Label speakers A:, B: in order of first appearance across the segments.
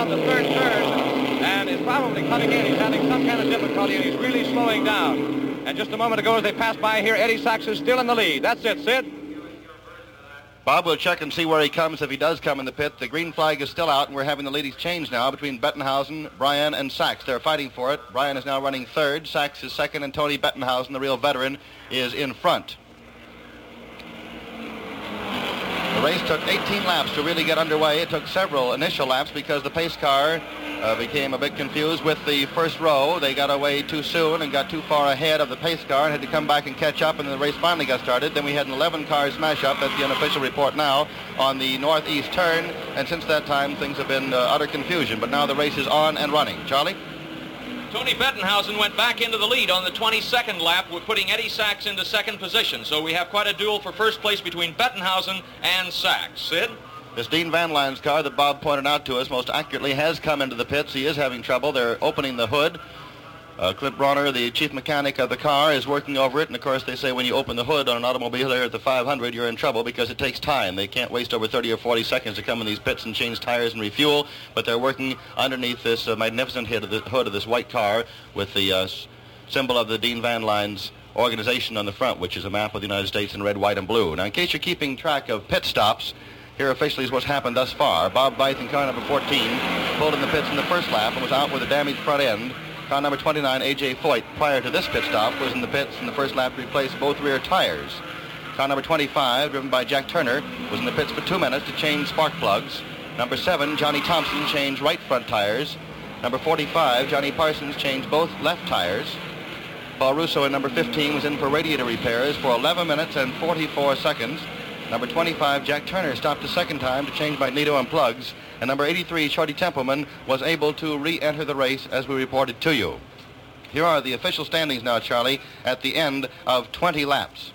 A: on the third turn and is probably coming in. He's having some kind of difficulty, and he's really slowing down. And just a moment ago, as they passed by here, Eddie Sachs is still in the lead. That's it, Sid.
B: Bob will check and see where he comes if he does come in the pit. The green flag is still out, and we're having the lead change now between Bettenhausen, Bryan, and Sachs. They're fighting for it. Bryan is now running third. Sachs is second, and Tony Bettenhausen, the real veteran, is in front. The race took 18 laps to really get underway. It took several initial laps because the pace car became a bit confused with the first row. They got away too soon and got too far ahead of the pace car and had to come back and catch up, and then the race finally got started. Then we had an 11-car smash-up. That's the unofficial report now on the northeast turn, and since that time things have been utter confusion. But now the race is on and running. Charlie?
C: Tony Bettenhausen went back into the lead on the 22nd lap, putting Eddie Sachs into second position. So we have quite a duel for first place between Bettenhausen and Sachs. Sid?
B: This Dean Van Lyne's car that Bob pointed out to us most accurately has come into the pits. He is having trouble. They're opening the hood. Clint Bronner, the chief mechanic of the car, is working over it. And, of course, they say when you open the hood on an automobile there at the 500, you're in trouble because it takes time. They can't waste over 30 or 40 seconds to come in these pits and change tires and refuel. But they're working underneath this magnificent hood of this white car with the symbol of the Dean Van Lyne's organization on the front, which is a map of the United States in red, white, and blue. Now, in case you're keeping track of pit stops, here officially is what's happened thus far. Bob Veith in car number 14 pulled in the pits in the first lap and was out with a damaged front end. Car number 29, A.J. Foyt, prior to this pit stop, was in the pits in the first lap to replace both rear tires. Car number 25, driven by Jack Turner, was in the pits for 2 minutes to change spark plugs. Number 7, Johnny Thompson, changed right front tires. Number 45, Johnny Parsons, changed both left tires. Paul Russo in number 15 was in for radiator repairs for 11 minutes and 44 seconds. Number 25, Jack Turner, stopped a second time to change magneto and plugs. And number 83, Shorty Templeman, was able to re-enter the race as we reported to you. Here are the official standings now, Charlie, at the end of 20 laps.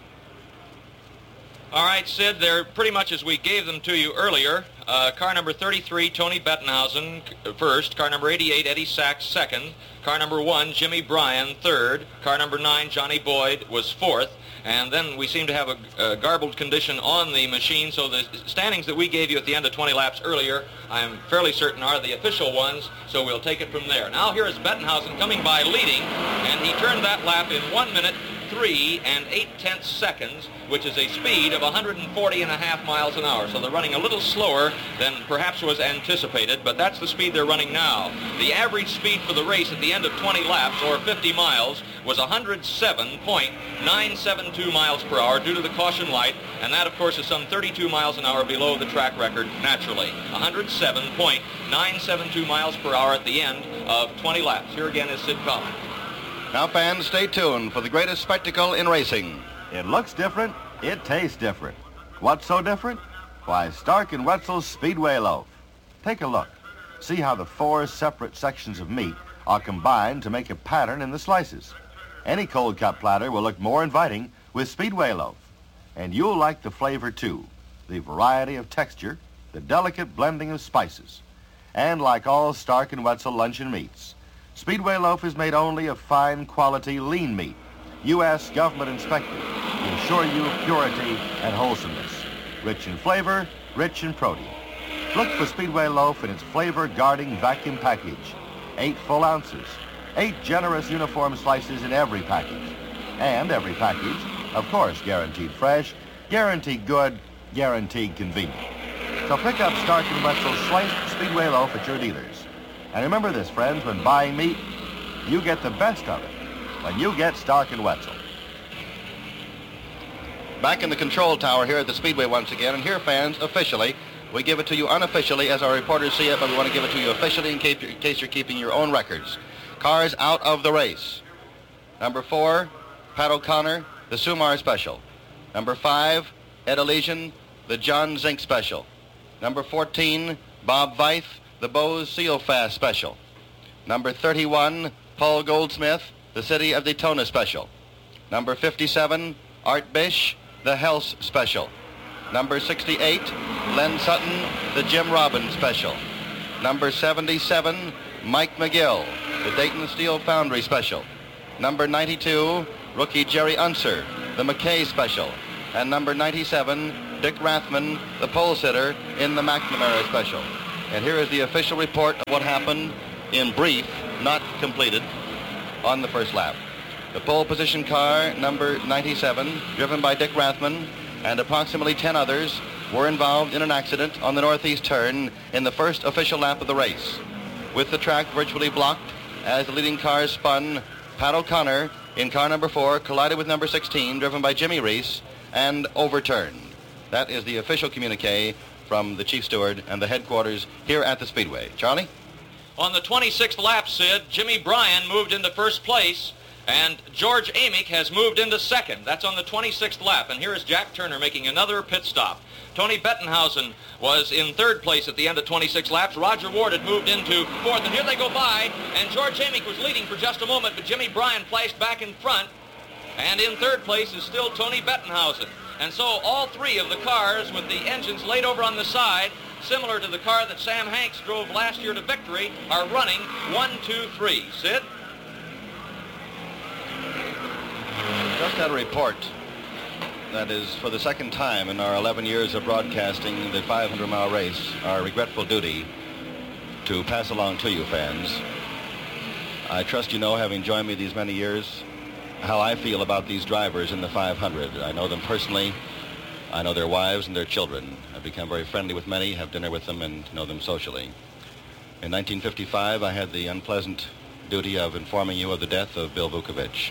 C: All right, Sid, they're pretty much as we gave them to you earlier. Car number 33, Tony Bettenhausen, first. Car number 88, Eddie Sachs, second. Car number 1, Jimmy Bryan, third. Car number 9, Johnny Boyd, was fourth. And then we seem to have a garbled condition on the machine, so the standings that we gave you at the end of 20 laps earlier, I'm fairly certain are the official ones, so we'll take it from there. Now here is Bettenhausen coming by leading, and he turned that lap in 1 minute, 3 8/10 seconds, which is a speed of 140.5 miles an hour. So they're running a little slower than perhaps was anticipated, but that's the speed they're running now. The average speed for the race at the end of 20 laps, or 50 miles, was 107.972 miles per hour due to the caution light, and that, of course, is some 32 miles an hour below the track record naturally. 107.972 miles per hour at the end of 20 laps. Here again is Sid Collins.
B: Now, fans, stay tuned for the greatest spectacle in racing.
D: It looks different. It tastes different. What's so different? Why, Stark & Wetzel's Speedway Loaf. Take a look. See how the 4 separate sections of meat are combined to make a pattern in the slices. Any cold cut platter will look more inviting with Speedway Loaf. And you'll like the flavor, too. The variety of texture, the delicate blending of spices. And like all Stark & Wetzel luncheon meats, Speedway Loaf is made only of fine quality lean meat, U.S. government inspected, to ensure you purity and wholesomeness. Rich in flavor, rich in protein. Look for Speedway Loaf in its flavor guarding vacuum package. 8 full ounces, 8 generous uniform slices in every package. And every package, of course, guaranteed fresh, guaranteed good, guaranteed convenient. So pick up Stark & Wetzel's sliced Speedway Loaf at your dealers. And remember this, friends, when buying meat, you get the best of it when you get Stark & Wetzel.
B: Back in the control tower here at the Speedway once again, and here, fans, officially, we give it to you unofficially as our reporters see it, but we want to give it to you officially in case you're keeping your own records. Cars out of the race. Number 4, Pat O'Connor, the Sumar Special. Number 5, Ed Elysian, the John Zink Special. Number 14, Bob Veith, the Bose Seal Fast Special. Number 31, Paul Goldsmith, the City of Daytona Special. Number 57, Art Bish, the Helse Special. Number 68, Len Sutton, the Jim Robbins Special. Number 77, Mike McGill, the Dayton Steel Foundry Special. Number 92, rookie Jerry Unser, the McKay Special. And number 97, Dick Rathman, the pole sitter in the McNamara Special. And here is the official report of what happened in brief, not completed, on the first lap. The pole position car, number 97, driven by Dick Rathman, and approximately 10 others, were involved in an accident on the northeast turn in the first official lap of the race. With the track virtually blocked, as the leading cars spun, Pat O'Connor in car number 4 collided with number 16, driven by Jimmy Reese, and overturned. That is the official communique from the chief steward and the headquarters here at the Speedway. Charlie?
C: On the 26th lap, Sid, Jimmy Bryan moved into first place, and George Amick has moved into second. That's on the 26th lap, and here is Jack Turner making another pit stop. Tony Bettenhausen was in third place at the end of 26 laps. Roger Ward had moved into fourth, and here they go by, and George Amick was leading for just a moment, but Jimmy Bryan flashed back in front, and in third place is still Tony Bettenhausen. And so all three of the cars with the engines laid over on the side, similar to the car that Sam Hanks drove last year to victory, are running 1, 2, 3. Sid?
B: Just had a report that is for the second time in our 11 years of broadcasting the 500-mile race, our regretful duty to pass along to you fans. I trust you know, having joined me these many years, how I feel about these drivers in the 500. I know them personally. I know their wives and their children. I've become very friendly with many, have dinner with them, and know them socially. In 1955, I had the unpleasant duty of informing you of the death of Bill Vukovich.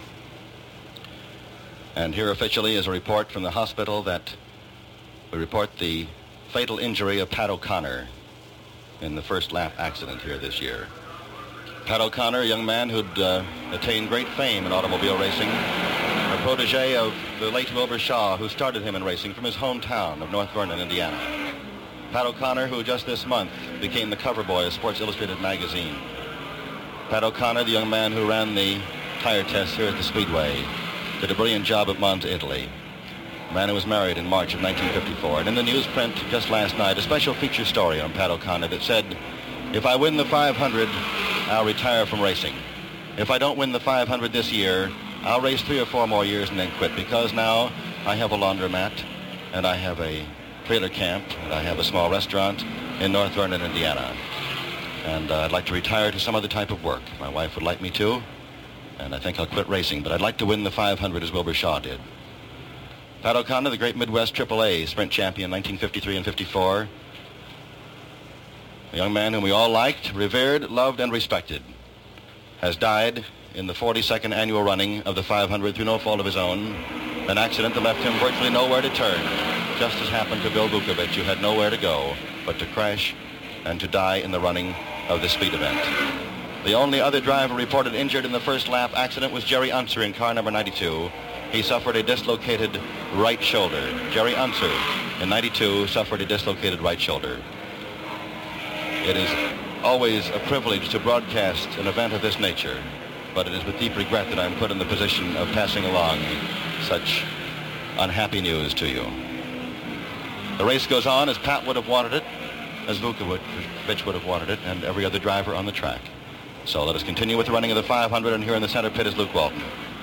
B: And here officially is a report from the hospital that we report the fatal injury of Pat O'Connor in the first lap accident here this year. Pat O'Connor, a young man who'd attained great fame in automobile racing, a protege of the late Wilbur Shaw, who started him in racing from his hometown of North Vernon, Indiana. Pat O'Connor, who just this month became the cover boy of Sports Illustrated magazine. Pat O'Connor, the young man who ran the tire tests here at the Speedway, did a brilliant job at Monza, Italy. A man who was married in March of 1954. And in the newsprint just last night, a special feature story on Pat O'Connor that said, if I win the 500, I'll retire from racing. If I don't win the 500 this year, I'll race 3 or 4 more years and then quit, because now I have a laundromat, and I have a trailer camp, and I have a small restaurant in North Vernon, Indiana. And I'd like to retire to some other type of work. My wife would like me to, and I think I'll quit racing, but I'd like to win the 500 as Wilbur Shaw did. Pat O'Connor, the great Midwest AAA sprint champion, 1953 and 54. A young man whom we all liked, revered, loved, and respected, has died in the 42nd annual running of the 500 through no fault of his own. An accident that left him virtually nowhere to turn, just as happened to Bill Vukovich, who had nowhere to go but to crash and to die in the running of the speed event. The only other driver reported injured in the first lap accident was Jerry Unser in car number 92. He suffered a dislocated right shoulder. Jerry Unser in 92 suffered a dislocated right shoulder. It is always a privilege to broadcast an event of this nature, but it is with deep regret that I'm put in the position of passing along such unhappy news to you. The race goes on as Pat would have wanted it, as Vukovich would have wanted it, and every other driver on the track. So let us continue with the running of the 500, and here in the center pit is Luke Walton.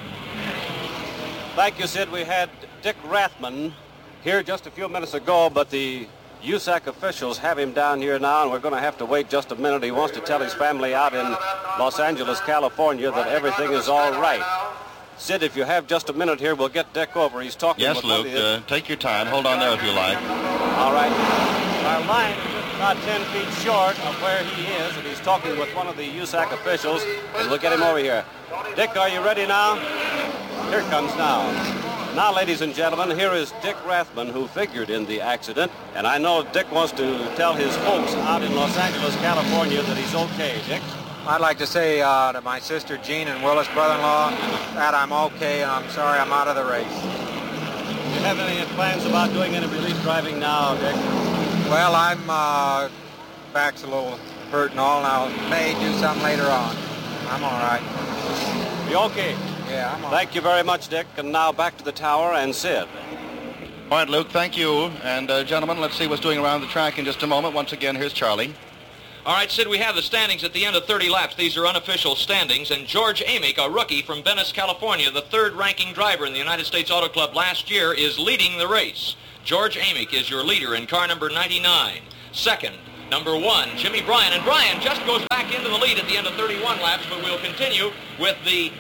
E: Thank you, Sid. We had Dick Rathman here just a few minutes ago, but the USAC officials have him down here now, and we're going to have to wait just a minute. He wants to tell his family out in Los Angeles, California, that everything is all right. Sid, if you have just a minute here, we'll get Dick over. He's talking
B: Yes, Luke, take your time. Hold on there if you like.
E: All right. Our line is just about 10 feet short of where he is, and he's talking with one of the USAC officials, and we'll get him over here. Dick, are you ready now? Here comes now. Now, ladies and gentlemen, here is Dick Rathman, who figured in the accident, and I know Dick wants to tell his folks out in Los Angeles, California, that he's okay. Dick?
F: I'd like to say to my sister Jean and Willis, brother-in-law, that I'm okay, and I'm sorry I'm out of the race.
E: Do you have any plans about doing any relief driving now, Dick?
F: Well, I'm back's a little hurt and all, and I may do something later on. I'm all right.
E: You okay?
F: Yeah, I'm all right.
E: Thank you very much, Dick. And now back to the tower and Sid.
B: All right, Luke, thank you. And gentlemen, let's see what's doing around the track in just a moment. Once again, here's Charlie.
C: All right, Sid, we have the standings at the end of 30 laps. These are unofficial standings, and George Amick, a rookie from Venice, California, the third-ranking driver in the United States Auto Club last year, is leading the race. George Amick is your leader in car number 99. Second, number 1, Jimmy Bryan. And Bryan just goes back into the lead at the end of 31 laps, but we'll continue with the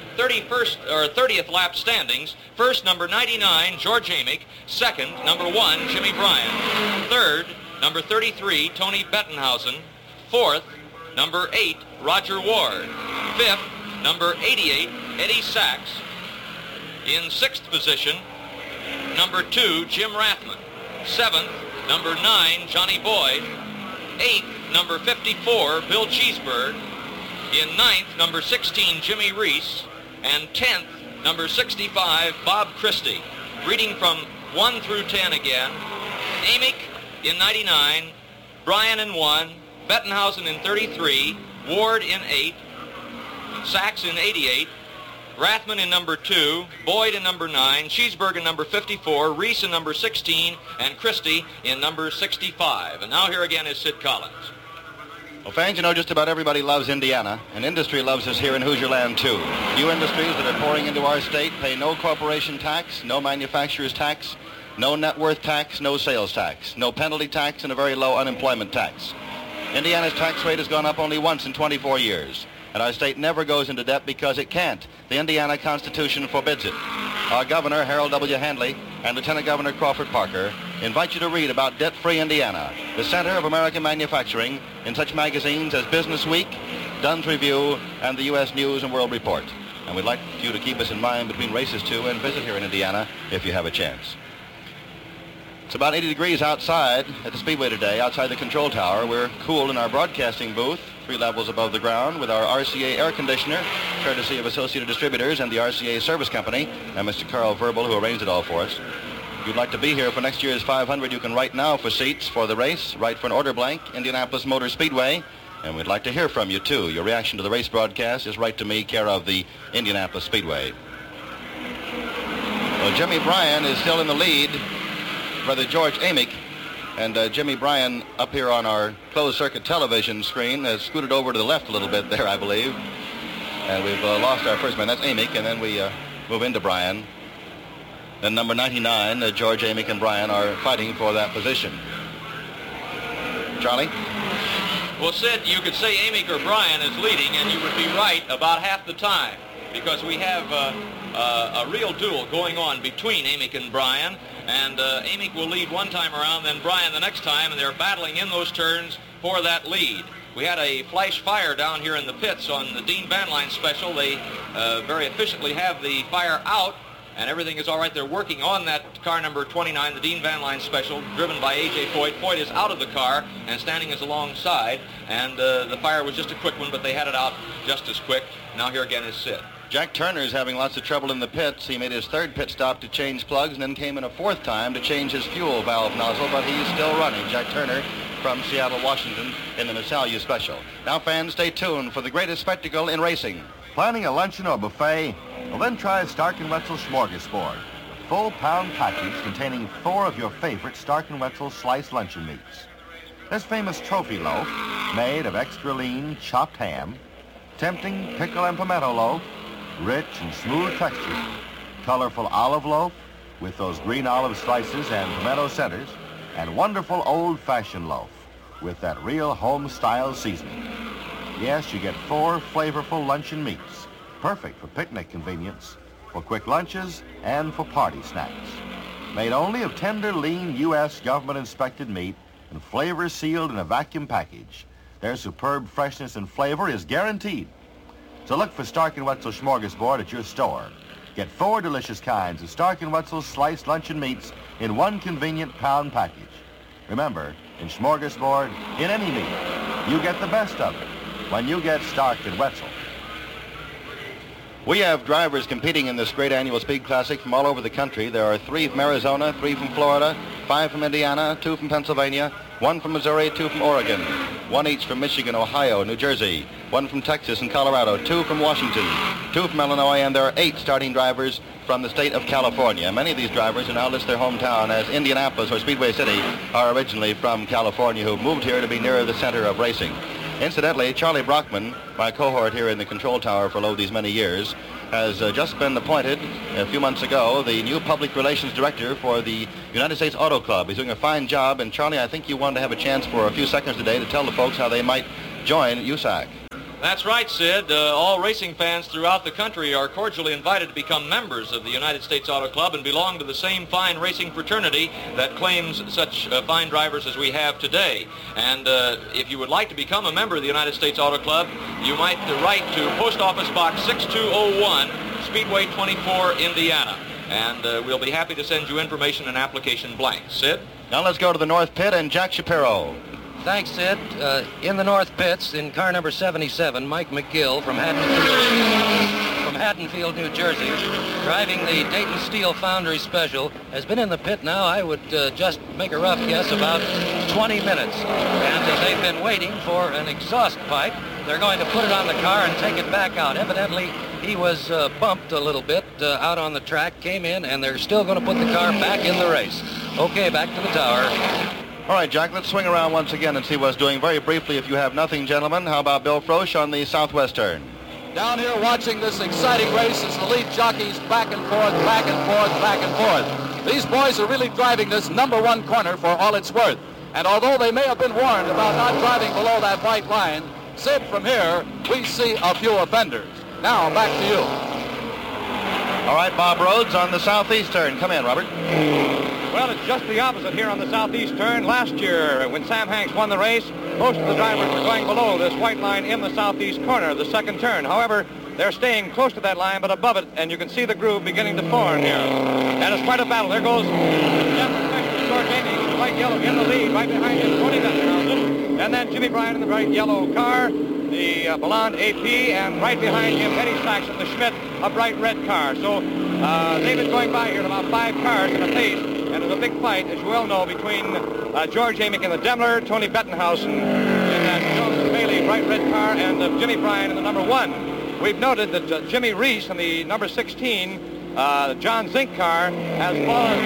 C: 30th lap standings. First, number 99, George Amick. Second, number 1, Jimmy Bryan. Third, number 33, Tony Bettenhausen. Fourth, number 8, Roger Ward. Fifth, number 88, Eddie Sachs. In sixth position, number 2, Jim Rathman. Seventh, number 9, Johnny Boyd. Eighth, number 54, Bill Cheeseburg. In ninth, number 16, Jimmy Reese. And 10th, number 65, Bob Christie. Reading from 1 through 10 again. Amick in 99, Bryan in 1, Bettenhausen in 33, Ward in 8, Sachs in 88, Rathman in number 2, Boyd in number 9, Cheeseburg in number 54, Reese in number 16, and Christie in number 65. And now here again is Sid Collins.
B: Well, fans, you know just about everybody loves Indiana, and industry loves us here in Hoosier Land, too. New industries that are pouring into our state pay no corporation tax, no manufacturer's tax, no net worth tax, no sales tax, no penalty tax, and a very low unemployment tax. Indiana's tax rate has gone up only once in 24 years. And our state never goes into debt because it can't. The Indiana Constitution forbids it. Our Governor, Harold W. Handley, and Lieutenant Governor Crawford Parker invite you to read about debt-free Indiana, the center of American manufacturing, in such magazines as Business Week, Dunn's Review, and the U.S. News and World Report. And we'd like you to keep us in mind between races, too, and visit here in Indiana if you have a chance. It's about 80 degrees outside at the Speedway today, outside the control tower. We're cooled in our broadcasting booth, 3 levels above the ground, with our RCA air conditioner, courtesy of Associated Distributors and the RCA Service Company, and Mr. Carl Verbal, who arranged it all for us. If you'd like to be here for next year's 500, you can write now for seats for the race. Write for an order blank, Indianapolis Motor Speedway. And we'd like to hear from you, too. Your reaction to the race broadcast is write to me, care of the Indianapolis Speedway. Well, Jimmy Bryan is still in the lead. Brother George Amick, and Jimmy Bryan up here on our closed-circuit television screen has scooted over to the left a little bit there, I believe. And we've lost our first man. That's Amick, and then we move into Bryan. Then number 99, George Amick and Bryan are fighting for that position. Charlie?
C: Well, Sid, you could say Amick or Bryan is leading, and you would be right about half the time, because we have a real duel going on between Amick and Bryan. And Amick will lead one time around, then Bryan the next time, and they're battling in those turns for that lead. We had a flash fire down here in the pits on the Dean Van Line special. They very efficiently have the fire out, and everything is all right. They're working on that car number 29, the Dean Van Line special, driven by A.J. Foyt. Foyt is out of the car and standing as alongside, and the fire was just a quick one, but they had it out just as quick. Now here again is Sid.
B: Jack Turner's having lots of trouble in the pits. He made his 3rd pit stop to change plugs and then came in a 4th time to change his fuel valve nozzle, but he's still running. Jack Turner from Seattle, Washington in the Missalia Special. Now, fans, stay tuned for the greatest spectacle in racing.
D: Planning a luncheon or buffet? Well, then try Stark & Wetzel Smorgasbord, a full pound package containing 4 of your favorite Stark & Wetzel sliced luncheon meats. This famous trophy loaf, made of extra lean chopped ham, tempting pickle and pimento loaf, rich and smooth texture, colorful olive loaf with those green olive slices and pimento centers, and wonderful old-fashioned loaf with that real home-style seasoning. Yes, you get 4 flavorful luncheon meats, perfect for picnic convenience, for quick lunches, and for party snacks. Made only of tender, lean U.S. government-inspected meat and flavor-sealed in a vacuum package. Their superb freshness and flavor is guaranteed. So look for Stark & Wetzel Smorgasbord at your store. Get 4 delicious kinds of Stark & Wetzel sliced luncheon meats in one convenient pound package. Remember, in Smorgasbord, in any meat, you get the best of it when you get Stark & Wetzel.
B: We have drivers competing in this great annual Speed Classic from all over the country. There are 3 from Arizona, 3 from Florida, 5 from Indiana, 2 from Pennsylvania, 1 from Missouri, 2 from Oregon, 1 each from Michigan, Ohio, New Jersey, 1 from Texas and Colorado, 2 from Washington, 2 from Illinois, and there are 8 starting drivers from the state of California. Many of these drivers who now list their hometown as Indianapolis or Speedway City are originally from California, who moved here to be nearer the center of racing. Incidentally, Charlie Brockman, my cohort here in the control tower for these many years, has just been appointed a few months ago the new public relations director for the United States Auto Club. He's doing a fine job, and Charlie, I think you wanted to have a chance for a few seconds today to tell the folks how they might join USAC.
C: That's right, Sid. All racing fans throughout the country are cordially invited to become members of the United States Auto Club and belong to the same fine racing fraternity that claims such fine drivers as we have today. And if you would like to become a member of the United States Auto Club, you might write to Post Office Box 6201, Speedway 24, Indiana. And we'll be happy to send you information and application blank. Sid?
B: Now let's go to the North Pit and Jack Shapiro.
G: Thanks, Sid. In the North Pits, in car number 77, Mike McGill from Haddonfield, New Jersey, driving the Dayton Steel Foundry Special, has been in the pit now, I would just make a rough guess, about 20 minutes. And they've been waiting for an exhaust pipe. They're going to put it on the car and take it back out. Evidently, he was bumped a little bit out on the track, came in, and they're still going to put the car back in the race. Okay, back to the tower.
B: All right, Jack, let's swing around once again and see what's doing. Very briefly, if you have nothing, gentlemen, how about Bill Frosch on the southwest turn?
H: Down here watching this exciting race as the lead jockeys back and forth, back and forth, back and forth. These boys are really driving this number one corner for all it's worth. And although they may have been warned about not driving below that white line, Sid, from here, we see a few offenders. Now, back to you.
B: All right, Bob Rhodes on the southeast turn. Come in, Robert.
A: Well, it's just the opposite here on the southeast turn. Last year, when Sam Hanks won the race, most of the drivers were going below this white line in the southeast corner, the second turn. However, they're staying close to that line, but above it, and you can see the groove beginning to form here. And it's quite a battle. There goes George Amy, white yellow in the lead. Right behind him, Tony Bettenhausen. And then Jimmy Bryan in the bright yellow car, the Belland AP, and right behind him, Eddie Saxon, the Schmidt, a bright red car. So they've been going by here at about 5 cars in a pace. And there's a big fight, as you well know, between George Amick in the Daimler, Tony Bettenhausen in that Jones Bailey bright red car, and Jimmy Bryan in the number 1. We've noted that Jimmy Reese in the number 16, John Zink car, has fallen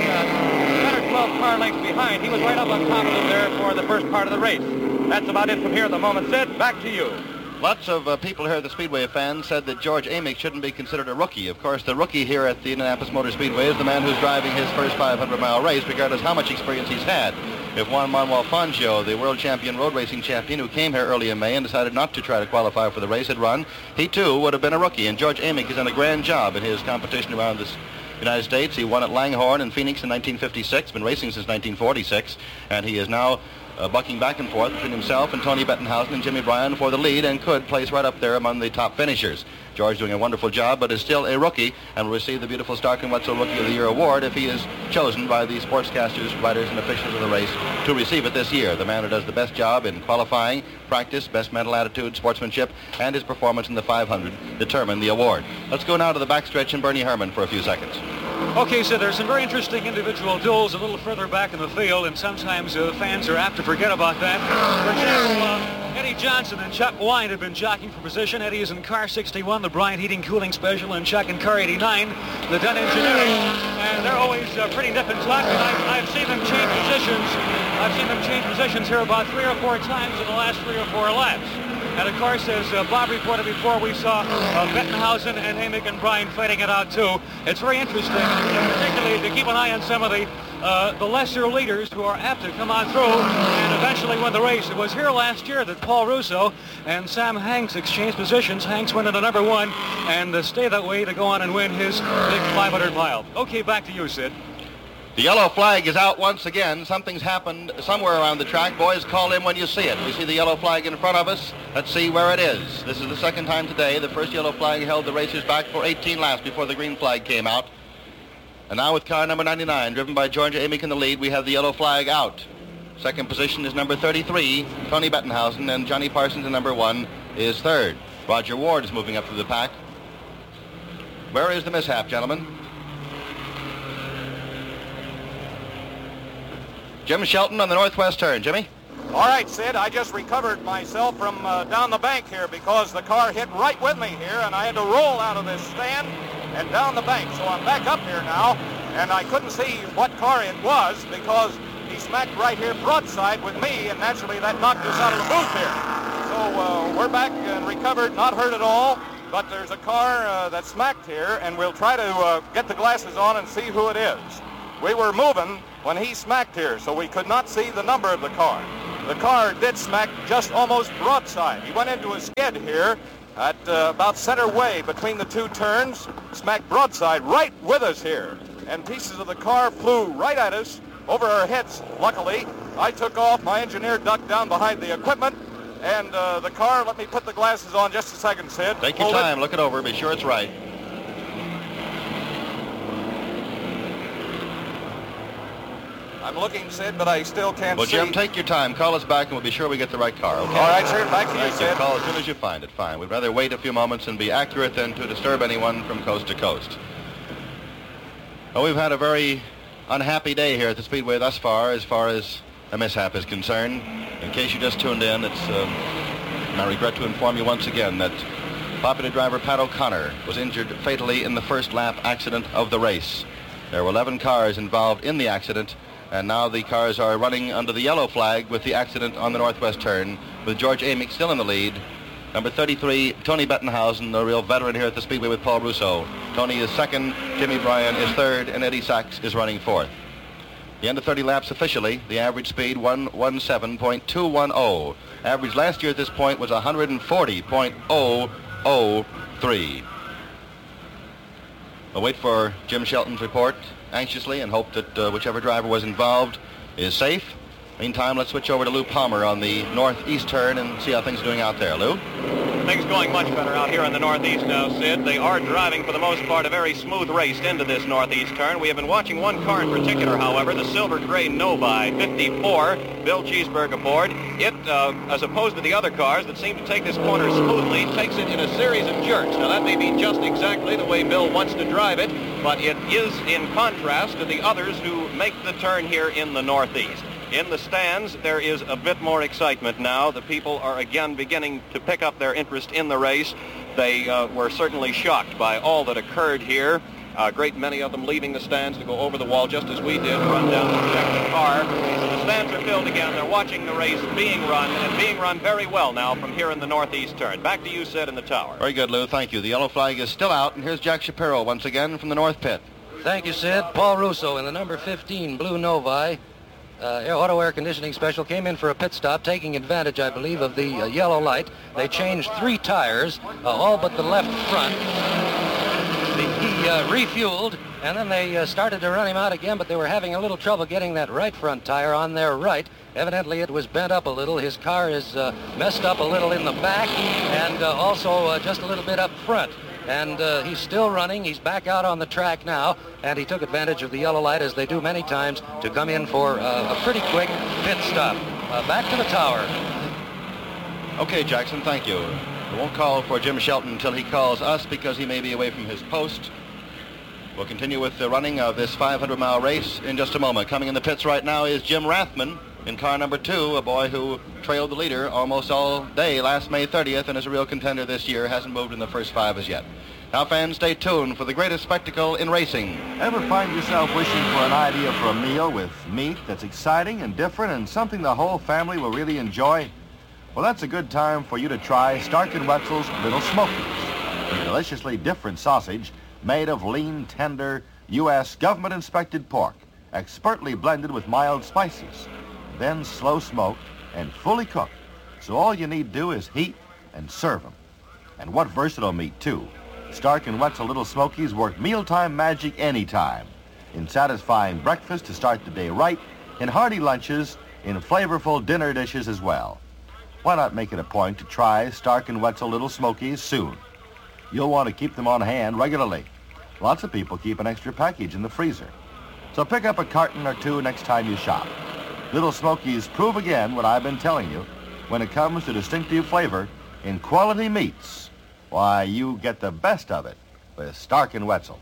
A: about 10 or 12 car lengths behind. He was right up on top of them there for the first part of the race. That's about it from here at the moment. Sid, back to you.
B: Lots of people here at the Speedway fans said that George Amick shouldn't be considered a rookie. Of course, the rookie here at the Indianapolis Motor Speedway is the man who's driving his first 500-mile race, regardless how much experience he's had. If Juan Manuel Fangio, the world champion, road racing champion, who came here early in May and decided not to try to qualify for the race, had run, he too would have been a rookie. And George Amick has done a grand job in his competition around this United States. He won at Langhorne in Phoenix in 1956, been racing since 1946, and he is now bucking back and forth between himself and Tony Bettenhausen and Jimmy Bryan for the lead, and could place right up there among the top finishers. George doing a wonderful job, but is still a rookie and will receive the beautiful Stark & Wetzel Rookie of the Year award if he is chosen by the sportscasters, writers, and officials of the race to receive it this year. The man who does the best job in qualifying, practice, best mental attitude, sportsmanship, and his performance in the 500 determine the award. Let's go now to the backstretch and Bernie Herman for a few seconds.
I: Okay, so there's some very interesting individual duels a little further back in the field, and sometimes fans are apt to forget about that. For example, Eddie Johnson and Chuck Wine have been jockeying for position. Eddie is in car 61, the Bryant Heating Cooling Special, and Chuck in car 89, the Dunn Engineering. And they're always pretty nip and tuck, and I've seen them change positions. I've seen them change positions here about 3 or 4 times in the last 3 or 4 laps. And of course, as Bob reported before, we saw Bettenhausen and Amick and Bryan fighting it out too. It's very interesting, particularly to keep an eye on some of the lesser leaders who are apt to come on through and eventually win the race. It was here last year that Paul Russo and Sam Hanks exchanged positions. Hanks went into number 1 and stayed that way to go on and win his big 500 mile. Okay, back to you, Sid.
B: The yellow flag is out once again. Something's happened somewhere around the track. Boys, call in when you see it. We see the yellow flag in front of us. Let's see where it is. This is the second time today. The first yellow flag held the racers back for 18 laps before the green flag came out. And now with car number 99, driven by George Amick in the lead, we have the yellow flag out. Second position is number 33, Tony Bettenhausen, and Johnny Parsons in number 1 is third. Roger Ward is moving up through the pack. Where is the mishap, gentlemen? Jim Shelton on the northwest turn. Jimmy?
J: All right, Sid, I just recovered myself from down the bank here because the car hit right with me here, and I had to roll out of this stand and down the bank. So I'm back up here now, and I couldn't see what car it was because he smacked right here broadside with me, and naturally that knocked us out of the booth here. So we're back and recovered, not hurt at all. but there's a car that's smacked here, and we'll try to get the glasses on and see who it is. We were moving when he smacked here, so we could not see the number of the car. The car did smack just almost broadside. He went into a skid here at about center way between the two turns, smacked broadside right with us here. And pieces of the car flew right at us, over our heads, luckily. I took off, my engineer ducked down behind the equipment, and the car, let me put the glasses on just a second, Sid.
B: Take your time, look it over, be sure it's right.
J: I'm looking, Sid, but I still can't see.
B: Well, Jim, take your time. Call us back, and we'll be sure we get the right car, okay?
J: All right, sir. Back to you, Sid.
B: Call as soon as you find it. Fine. We'd rather wait a few moments and be accurate than to disturb anyone from coast to coast. Well, we've had a very unhappy day here at the Speedway thus far as a mishap is concerned. In case you just tuned in, I regret to inform you once again that popular driver Pat O'Connor was injured fatally in the first lap accident of the race. There were 11 cars involved in the accident, and now the cars are running under the yellow flag with the accident on the northwest turn, with George Amick still in the lead. Number 33, Tony Bettenhausen, a real veteran here at the Speedway with Paul Russo. Tony is second, Jimmy Bryan is third, and Eddie Sachs is running fourth. The end of 30 laps officially, the average speed 117.210. Average last year at this point was 140.003. We'll wait for Jim Shelton's report anxiously and hope that whichever driver was involved is safe. Meantime, let's switch over to Lou Palmer on the northeast turn and see how things are doing out there. Lou?
A: Things going much better out here in the northeast now, Sid. They are driving, for the most part, a very smooth race into this northeast turn. We have been watching one car in particular, however, the silver gray Novi 54, Bill Cheeseburg aboard. It, as opposed to the other cars that seem to take this corner smoothly, takes it in a series of jerks. Now, that may be just exactly the way Bill wants to drive it, but it is in contrast to the others who make the turn here in the northeast. In the stands, there is a bit more excitement now. The people are again beginning to pick up their interest in the race. They were certainly shocked by all that occurred here. A great many of them leaving the stands to go over the wall just as we did, run down to check the car. The stands are filled again. They're watching the race being run, and being run very well now from here in the northeast turn. Back to you, Sid, in the tower.
B: Very good, Lou. Thank you. The yellow flag is still out, and here's Jack Shapiro once again from the north pit.
G: Thank you, Sid. Paul Russo in the number 15 Blue Novi. Auto air conditioning special came in for a pit stop, taking advantage, I believe, of the yellow light. They changed 3 tires, all but the left front. He refueled, and then they started to run him out again, but they were having a little trouble getting that right front tire on their right. Evidently, it was bent up a little. His car is messed up a little in the back, and also just a little bit up front. And he's still running. He's back out on the track now, and he took advantage of the yellow light, as they do many times, to come in for a pretty quick pit stop. Back to the tower.
B: Okay, Jackson, thank you. We won't call for Jim Shelton until he calls us, because he may be away from his post. We'll continue with the running of this 500-mile race in just a moment. Coming in the pits right now is Jim Rathman in car number 2, a boy who trailed the leader almost all day last May 30th and is a real contender this year. Hasn't moved in the first 5 as yet. Now, fans, stay tuned for the greatest spectacle in racing.
D: Ever find yourself wishing for an idea for a meal with meat that's exciting and different and something the whole family will really enjoy? Well, that's a good time for you to try Stark & Wetzel's Little Smokies, a deliciously different sausage made of lean, tender, U.S. government-inspected pork, expertly blended with mild spices, then slow smoked and fully cooked. So all you need to do is heat and serve them. And what versatile meat, too. Stark & Wetzel Little Smokies work mealtime magic anytime. In satisfying breakfast to start the day right, in hearty lunches, in flavorful dinner dishes as well. Why not make it a point to try Stark & Wetzel Little Smokies soon? You'll want to keep them on hand regularly. Lots of people keep an extra package in the freezer. So pick up a carton or 2 next time you shop. Little Smokies prove again what I've been telling you. When it comes to distinctive flavor in quality meats, why, you get the best of it with Stark & Wetzel.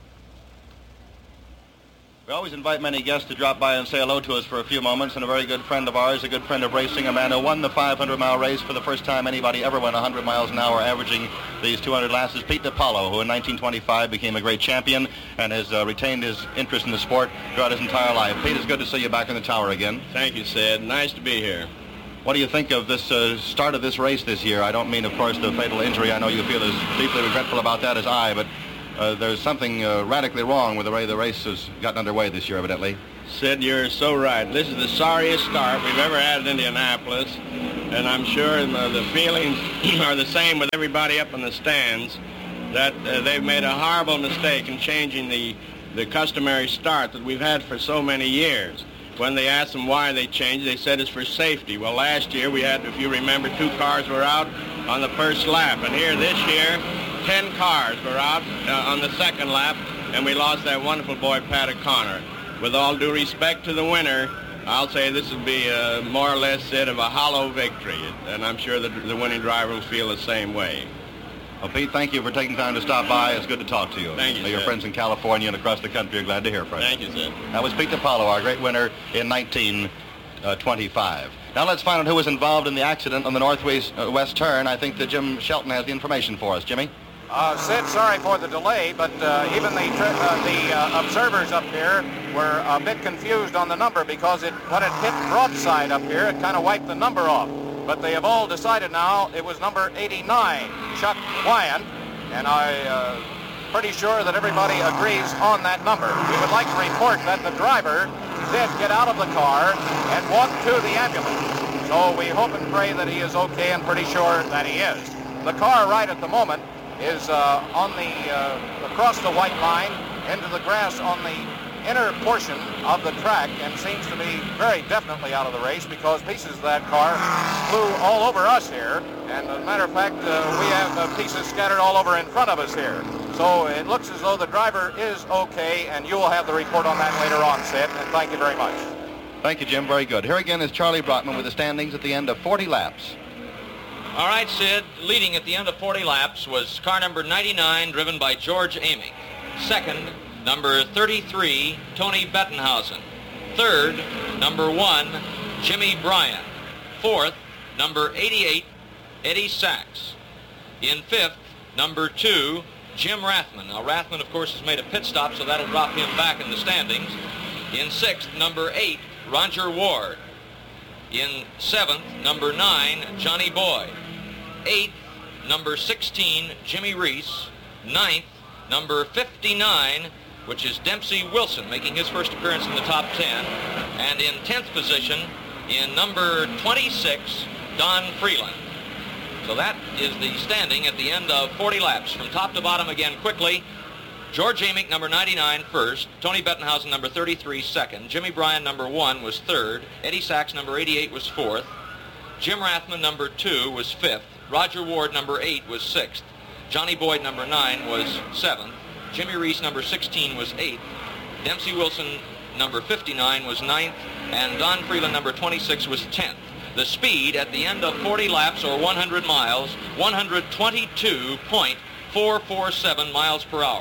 B: We always invite many guests to drop by and say hello to us for a few moments, and a very good friend of ours, a good friend of racing, a man who won the 500-mile race for the first time anybody ever went 100 miles an hour, averaging these 200 laps, is Pete DiPaolo, who in 1925 became a great champion and has retained his interest in the sport throughout his entire life. Pete, it's good to see you back in the tower again.
K: Thank you, Sid. Nice to be here.
B: What do you think of this start of this race this year? I don't mean, of course, the fatal injury. I know you feel as deeply regretful about that as I, but there's something radically wrong with the way the race has gotten underway this year, evidently.
K: Sid, you're so right. This is the sorriest start we've ever had in Indianapolis, and I'm sure the feelings are the same with everybody up in the stands, that they've made a horrible mistake in changing the customary start that we've had for so many years. When they asked them why they changed, they said it's for safety. Well, last year we had, if you remember, 2 cars were out on the first lap, and here this year 10 cars were out on the second lap, and we lost that wonderful boy, Pat O'Connor. With all due respect to the winner, I'll say this would be more or less said of a hollow victory, and I'm sure that the winning driver will feel the same way.
B: Well, Pete, thank you for taking time to stop by. It's good to talk to you.
K: Thank you,
B: Your
K: Sid.
B: friends in California and across the country are glad to hear from you.
K: Thank you, Sid.
B: That was Pete DiPaolo, our great winner in 1925. Now let's find out who was involved in the accident on the northwest turn. I think that Jim Shelton has the information for us. Jimmy?
J: Sid, sorry for the delay, but even the observers up here were a bit confused on the number because when it hit broadside up here, it kind of wiped the number off. But they have all decided now it was number 89, Chuck Wyant, and I'm pretty sure that everybody agrees on that number. We would like to report that the driver did get out of the car and walk to the ambulance. So we hope and pray that he is okay, and pretty sure that he is. The car right at the moment is on the across the white line into the grass on the inner portion of the track, and seems to be very definitely out of the race because pieces of that car flew all over us here, and as a matter of fact we have pieces scattered all over in front of us here. So it looks as though the driver is okay, and you will have the report on that later on, Sid, and thank you very much.
B: Thank you, Jim. Very good. Here again is Charlie Brockman with the standings at the end of 40 laps.
C: All right, Sid, leading at the end of 40 laps was car number 99, driven by George Amick. Second, number 33, Tony Bettenhausen. Third, number 1, Jimmy Bryant. Fourth, number 88, Eddie Sachs. In fifth, number 2, Jim Rathman. Now, Rathman, of course, has made a pit stop, so that'll drop him back in the standings. In sixth, number 8, Roger Ward. In seventh, number 9, Johnny Boyd. Eighth, number 16, Jimmy Reese. Ninth, number 59, which is Dempsey Wilson, making his first appearance in the top 10. And in 10th position, in number 26, Don Freeland. So that is the standing at the end of 40 laps. From top to bottom again quickly. George Amick, number 99, first. Tony Bettenhausen, number 33, second. Jimmy Bryan, number 1, was third. Eddie Sachs, number 88, was fourth. Jim Rathman, number 2, was fifth. Roger Ward, number 8, was sixth. Johnny Boyd, number 9, was seventh. Jimmy Reese, number 16, was 8th. Dempsey Wilson, number 59, was 9th. And Don Freeland, number 26, was 10th. The speed at the end of 40 laps, or 100 miles, 122.447 miles per hour.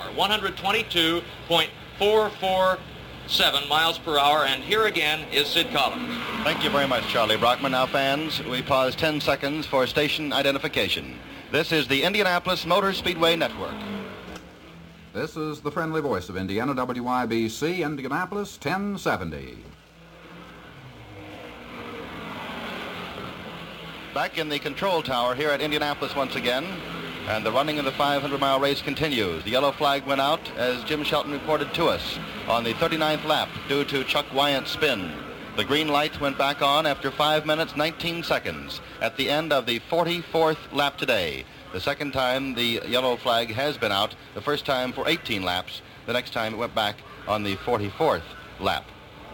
C: 122.447 miles per hour. And here again is Sid Collins.
B: Thank you very much, Charlie Brockman. Now, fans, we pause 10 seconds for station identification. This is the Indianapolis Motor Speedway Network.
L: This is the friendly voice of Indiana, WYBC, Indianapolis, 1070.
B: Back in the control tower here at Indianapolis once again, and the running of the 500-mile race continues. The yellow flag went out, as Jim Shelton reported to us, on the 39th lap due to Chuck Wyant's spin. The green light went back on after 5 minutes, 19 seconds at the end of the 44th lap today. The second time the yellow flag has been out, the first time for 18 laps. The next time it went back on the 44th lap.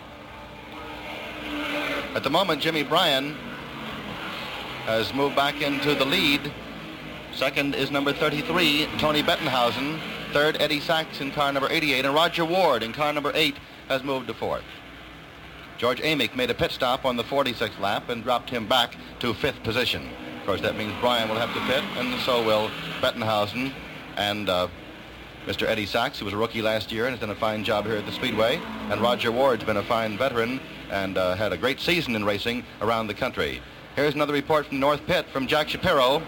B: At the moment, Jimmy Bryan has moved back into the lead. Second is number 33, Tony Bettenhausen. Third, Eddie Sachs in car number 88. And Roger Ward in car number 8 has moved to fourth. George Amick made a pit stop on the 46th lap and dropped him back to 5th position. Of course, that means Bryan will have to pit, and so will Bettenhausen and Mr. Eddie Sachs, who was a rookie last year and has done a fine job here at the Speedway. And Roger Ward's been a fine veteran and had a great season in racing around the country. Here's another report from North Pit from Jack Shapiro.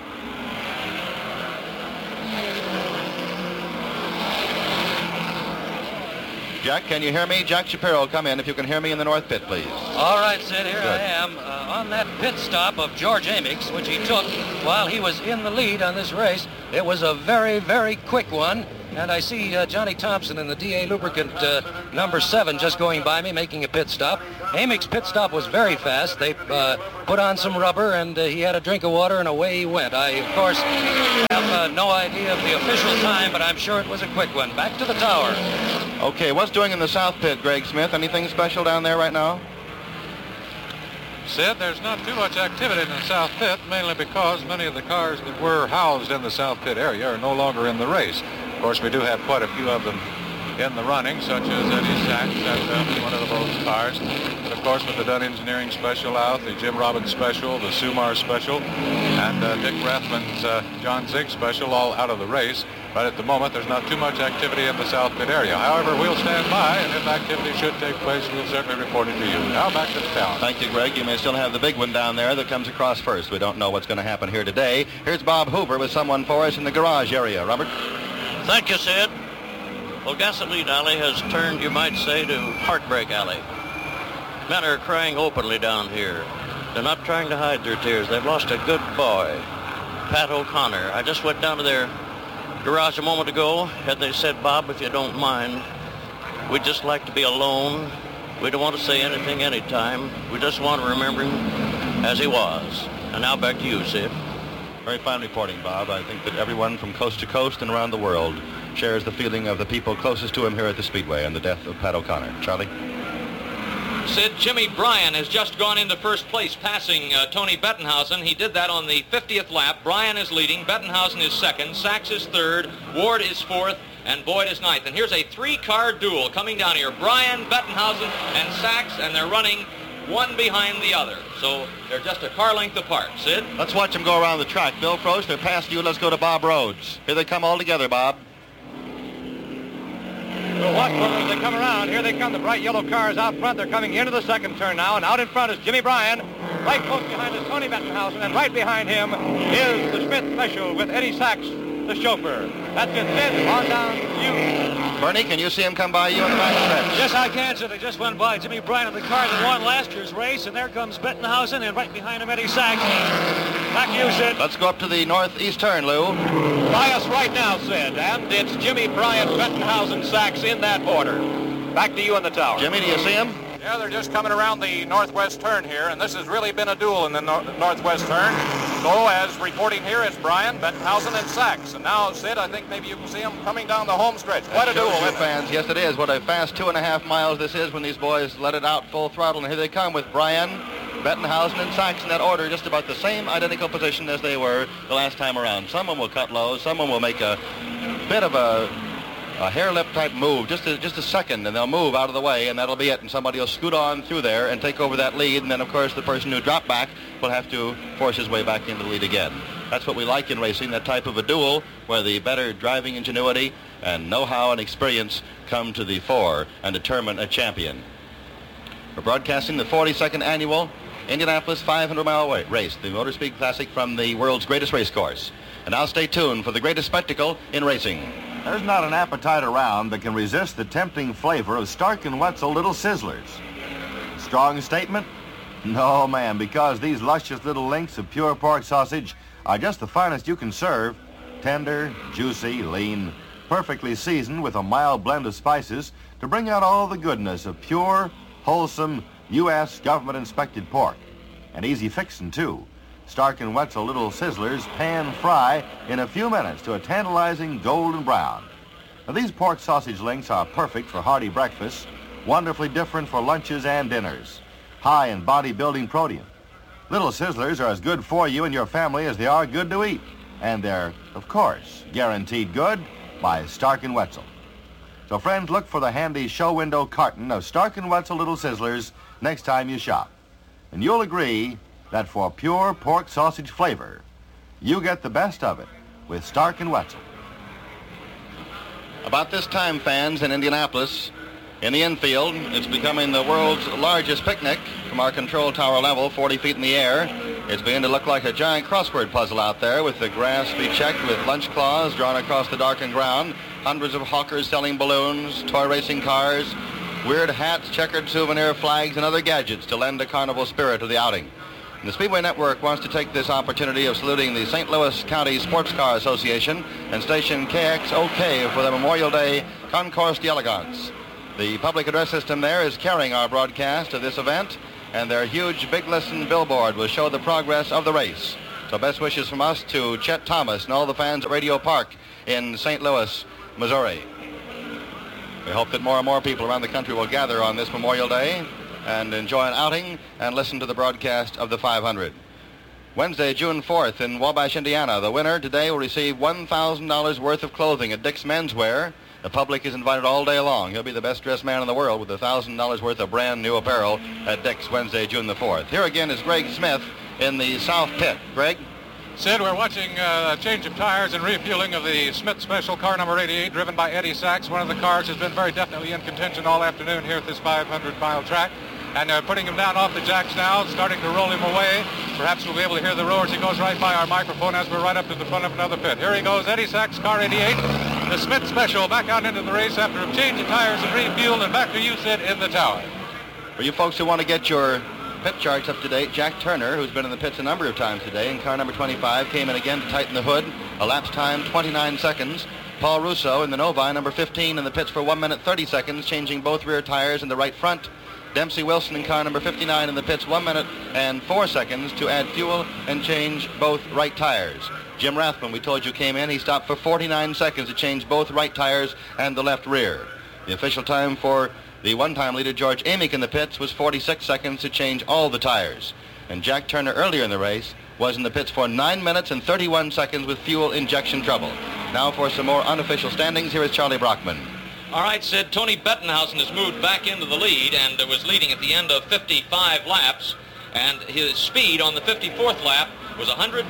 B: Jack, can you hear me? Jack Shapiro, come in if you can hear me in the North Pit, please.
G: All right, Sid, here I am. On that pit stop of George Amix, which he took while he was in the lead on this race. It was a very, very quick one. And I see Johnny Thompson in the DA Lubricant number 7 just going by me, making a pit stop. Amix's pit stop was very fast. They put on some rubber, and he had a drink of water, and away he went. I, of course, have no idea of the official time, but I'm sure it was a quick one. Back to the tower.
B: Okay, what's doing in the south pit, Greg Smith? Anything special down there right now?
M: Sid, there's not too much activity in the south pit, mainly because many of the cars that were housed in the south pit area are no longer in the race. Of course, we do have quite a few of them in the running, such as Eddie Sachs and one of those cars. And of course, with the Dunn Engineering Special out, the Jim Robbins Special, the Sumar Special, and Dick Rathman's John Zig Special, all out of the race. But at the moment, there's not too much activity in the south pit area. However, we'll stand by, and if activity should take place, we'll certainly report it to you. Now back to the town.
B: Thank you, Greg. You may still have the big one down there that comes across first. We don't know what's going to happen here today. Here's Bob Hoover with someone for us in the garage area. Robert?
N: Thank you, Sid. Well, Gasoline Alley has turned, you might say, to Heartbreak Alley. Men are crying openly down here. They're not trying to hide their tears. They've lost a good boy, Pat O'Connor. I just went down to their garage a moment ago, and they said, Bob, if you don't mind, we'd just like to be alone. We don't want to say anything anytime. We just want to remember him as he was. And now back to you, Sid.
B: Very fine reporting, Bob. I think that everyone from coast to coast and around the world shares the feeling of the people closest to him here at the Speedway and the death of Pat O'Connor. Charlie?
C: Sid, Jimmy Bryan has just gone into first place, passing Tony Bettenhausen. He did that on the 50th lap. Bryan is leading, Bettenhausen is second, Sachs is third, Ward is fourth, and Boyd is ninth. And here's a three-car duel coming down here. Bryan, Bettenhausen, and Sachs, and they're running one behind the other. So they're just a car length apart. Sid?
B: Let's watch them go around the track. Bill Frost, they're past you. Let's go to Bob Rhodes. Here they come all together, Bob.
A: We'll watch for them as they come around. Here they come, the bright yellow cars out front. They're coming into the second turn now, and out in front is Jimmy Bryan. Right close behind is Tony Bettenhausen, and right behind him is the Smith Special with Eddie Sachs, the chauffeur. That's it, Sid. On down to you.
B: Bernie, can you see him come by you in the back stretch?
I: Yes, I can, sir. They just went by Jimmy Bryan in the car that won last year's race, and there comes Bettenhausen, and right behind him, Eddie Sachs. Back to you, Sid.
B: Let's go up to the northeast turn, Lou.
J: By us right now, Sid, and it's Jimmy Bryan, Bettenhausen, Sachs in that order. Back to you in the tower.
B: Jimmy, do you see him?
J: Yeah, they're just coming around the northwest turn here, and this has really been a duel in the northwest turn. So, as reporting here, it's Bryan, Bettenhausen, and Sachs. And now, Sid, I think maybe you can see them coming down the home stretch. Quite a duel, isn't it?
B: Fans, yes, it is. What a fast 2.5 miles this is when these boys let it out full throttle. And here they come with Bryan, Bettenhausen, and Sachs in that order, just about the same identical position as they were the last time around. Someone will cut low, someone will make a bit of a hair lip type move, just a second, and they'll move out of the way, and that'll be it. And somebody will scoot on through there and take over that lead, and then, of course, the person who dropped back will have to force his way back into the lead again. That's what we like in racing, that type of a duel where the better driving ingenuity and know-how and experience come to the fore and determine a champion. We're broadcasting the 42nd annual Indianapolis 500-mile race, the Motor Speed Classic from the world's greatest race course. And now stay tuned for the greatest spectacle in racing.
D: There's not an appetite around that can resist the tempting flavor of Stark & Wetzel Little Sizzlers. Strong statement? No, ma'am, because these luscious little links of pure pork sausage are just the finest you can serve. Tender, juicy, lean, perfectly seasoned with a mild blend of spices to bring out all the goodness of pure, wholesome, U.S. government-inspected pork. And easy fixing, too. Stark & Wetzel Little Sizzlers pan fry in a few minutes to a tantalizing golden brown. Now, these pork sausage links are perfect for hearty breakfasts, wonderfully different for lunches and dinners. High in body-building protein. Little Sizzlers are as good for you and your family as they are good to eat. And they're, of course, guaranteed good by Stark & Wetzel. So, friends, look for the handy show window carton of Stark & Wetzel Little Sizzlers next time you shop. And you'll agree that for pure pork sausage flavor, you get the best of it with Stark & Wetzel.
B: About this time, fans, in Indianapolis, in the infield, it's becoming the world's largest picnic from our control tower level, 40 feet in the air. It's beginning to look like a giant crossword puzzle out there with the grass bechecked with lunch claws drawn across the darkened ground, hundreds of hawkers selling balloons, toy racing cars, weird hats, checkered souvenir flags, and other gadgets to lend a carnival spirit to the outing. And the Speedway Network wants to take this opportunity of saluting the St. Louis County Sports Car Association and station KXOK for the Memorial Day Concours d'Elegance. The public address system there is carrying our broadcast of this event, and their huge Big Listen billboard will show the progress of the race. So best wishes from us to Chet Thomas and all the fans at Radio Park in St. Louis, Missouri. We hope that more and more people around the country will gather on this Memorial Day and enjoy an outing and listen to the broadcast of the 500. Wednesday, June 4th in Wabash, Indiana. The winner today will receive $1,000 worth of clothing at Dick's Menswear. The public is invited all day long. He'll be the best dressed man in the world with $1,000 worth of brand new apparel at Dick's Wednesday, June the 4th. Here again is Greg Smith in the South Pit. Greg?
M: Sid, we're watching a change of tires and refueling of the Smith Special car number 88, driven by Eddie Sachs. One of the cars has been very definitely in contention all afternoon here at this 500-mile track. And they're putting him down off the jacks now, starting to roll him away. Perhaps we'll be able to hear the roar as he goes right by our microphone as we're right up to the front of another pit. Here he goes, Eddie Sachs, car 88. The Smith Special back out into the race after a change of tires and refueled, and back to you, Sid, in the tower.
B: For you folks who want to get your pit charts up to date, Jack Turner, who's been in the pits a number of times today, in car number 25, came in again to tighten the hood. Elapsed time 29 seconds. Paul Russo in the Novi, number 15, in the pits for 1 minute 30 seconds, changing both rear tires in the right front. Dempsey Wilson in car number 59 in the pits 1 minute and 4 seconds to add fuel and change both right tires. Jim Rathman, we told you, came in. He stopped for 49 seconds to change both right tires and the left rear. The official time for the one-time leader, George Amick, in the pits was 46 seconds to change all the tires. And Jack Turner, earlier in the race, was in the pits for 9 minutes and 31 seconds with fuel injection trouble. Now for some more unofficial standings, here is Charlie Brockman.
C: All right, Sid, Tony Bettenhausen has moved back into the lead and was leading at the end of 55 laps. And his speed on the 54th lap was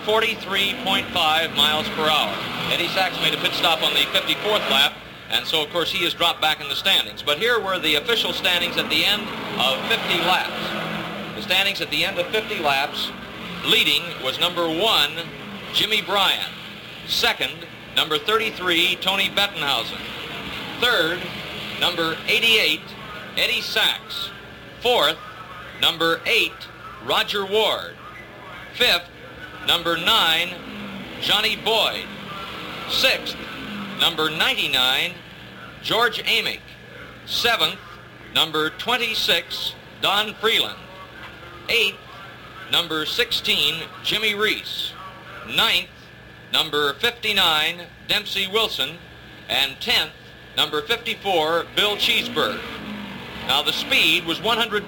C: 143.5 miles per hour. Eddie Sachs made a pit stop on the 54th lap, and so, of course, he has dropped back in the standings. But here were the official standings at the end of 50 laps. The standings at the end of 50 laps, leading was number 1, Jimmy Bryan. Second, number 33, Tony Bettenhausen. Third, number 88, Eddie Sachs. Fourth, number 8, Roger Ward. Fifth, number 9, Johnny Boyd. Sixth, number 99, George Amick. Seventh, number 26, Don Freeland. Eighth, number 16, Jimmy Reese. Ninth, number 59, Dempsey Wilson. And 10th, number 54, Bill Cheeseburg. Now the speed was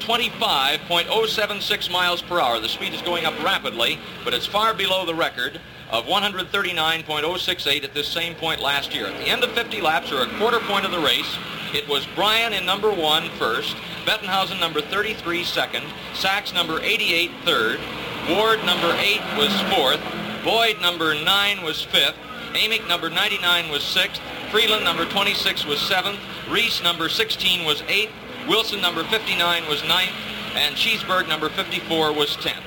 C: 125.076 miles per hour. The speed is going up rapidly, but it's far below the record of 139.068 at this same point last year. At the end of 50 laps, or a quarter point of the race, it was Bryan in number 1 first, Bettenhausen number 33 second, Sachs number 88 third, Ward number 8 was 4th, Boyd number 9 was 5th, Amick number 99 was 6th, Freeland number 26 was 7th, Reese number 16 was 8th, Wilson number 59 was 9th, and Cheeseburg number 54 was 10th.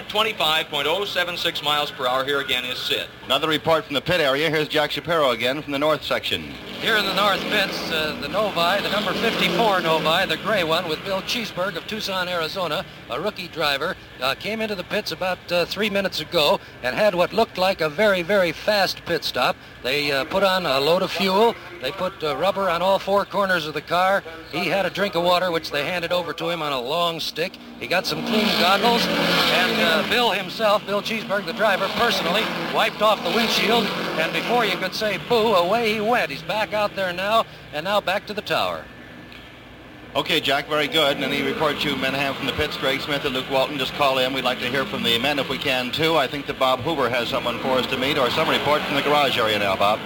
C: 125.076 miles per hour. Here again is Sid.
B: Another report from the pit area. Here's Jack Shapiro again from the north section.
G: Here in the north pits, the Novi, the number 54 Novi, the gray one, with Bill Cheeseburg of Tucson, Arizona, a rookie driver, came into the pits about 3 minutes ago and had what looked like a very, very fast pit stop. They put on a load of fuel. They put rubber on all 4 corners of the car. He had a drink of water, which they handed over to him on a long stick. He got some clean goggles, and Bill himself, Bill Cheeseburg, the driver, personally wiped off the windshield, and before you could say boo, away he went. He's back out there now, and now back to the tower.
B: Okay, Jack, very good. And any reports you men have from the pits, Greg Smith and Luke Walton, just call in. We'd like to hear from the men if we can, too. I think that Bob Hoover has someone for us to meet, or some report from the garage area now, Bob.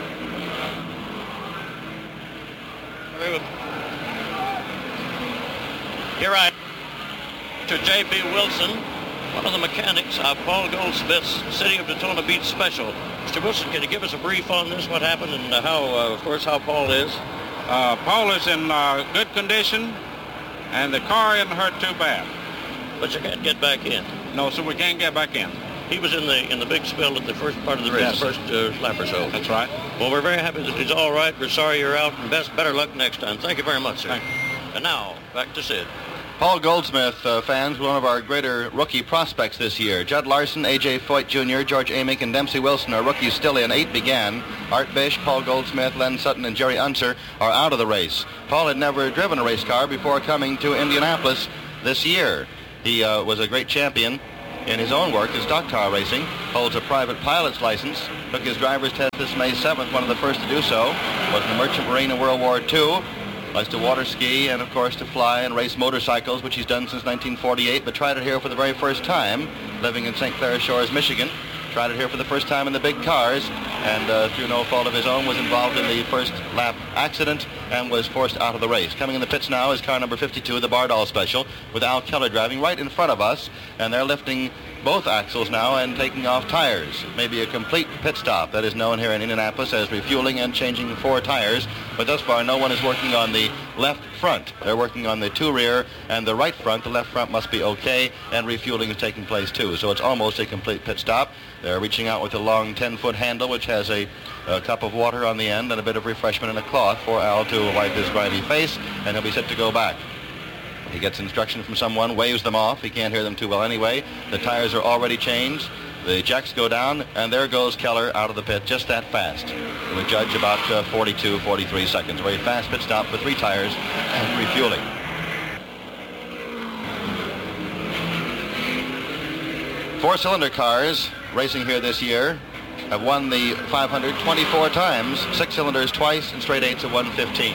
N: Here I to J.B. Wilson, one of the mechanics of Paul Goldsmith's City of Daytona Beach Special. Mr. Wilson, can you give us a brief on this, what happened, and how, of course, how Paul is?
O: Paul is in good condition, and the car isn't hurt too bad.
N: But you can't get back in?
O: No, sir, we can't get back in.
N: He was in the big spill at the first part of the race,
O: yes.
N: First lap or so.
O: That's right.
N: Well, we're very happy that he's all right. We're sorry you're out, and better luck next time. Thank you very much, sir.
O: Thank you.
N: And now, back to Sid.
B: Paul Goldsmith, fans, one of our greater rookie prospects this year. Judd Larson, A.J. Foyt Jr., George Amick, and Dempsey Wilson are rookies still in. 8 began. Art Bish, Paul Goldsmith, Len Sutton, and Jerry Unser are out of the race. Paul had never driven a race car before coming to Indianapolis this year. He was a great champion in his own work in stock car racing, holds a private pilot's license, took his driver's test this May 7th, one of the first to do so, was in the Merchant Marine in World War II, likes to water ski and, of course, to fly and race motorcycles, which he's done since 1948, but tried it here for the very first time, living in St. Clair Shores, Michigan. Tried it here for the first time in the big cars, and through no fault of his own was involved in the first lap accident and was forced out of the race. Coming in the pits now is car number 52, the Bardall Special, with Al Keller driving right in front of us, and they're lifting both axles now and taking off tires. It may be a complete pit stop. That is known here in Indianapolis as refueling and changing 4 tires, but thus far no one is working on the left front. They're working on the 2 rear and the right front. The left front must be okay, and refueling is taking place too, so it's almost a complete pit stop. They're reaching out with a long 10-foot handle, which has a cup of water on the end and a bit of refreshment and a cloth for Al to wipe his grimy face, and he'll be set to go back. He gets instruction from someone, waves them off. He can't hear them too well anyway. The tires are already changed. The jacks go down, and there goes Keller out of the pit just that fast. It would judge about 42, 43 seconds. A very fast pit stop for 3 tires and refueling. Four-cylinder cars racing here this year have won the 500 24 times. 6 cylinders twice, and straight 8s have won 15.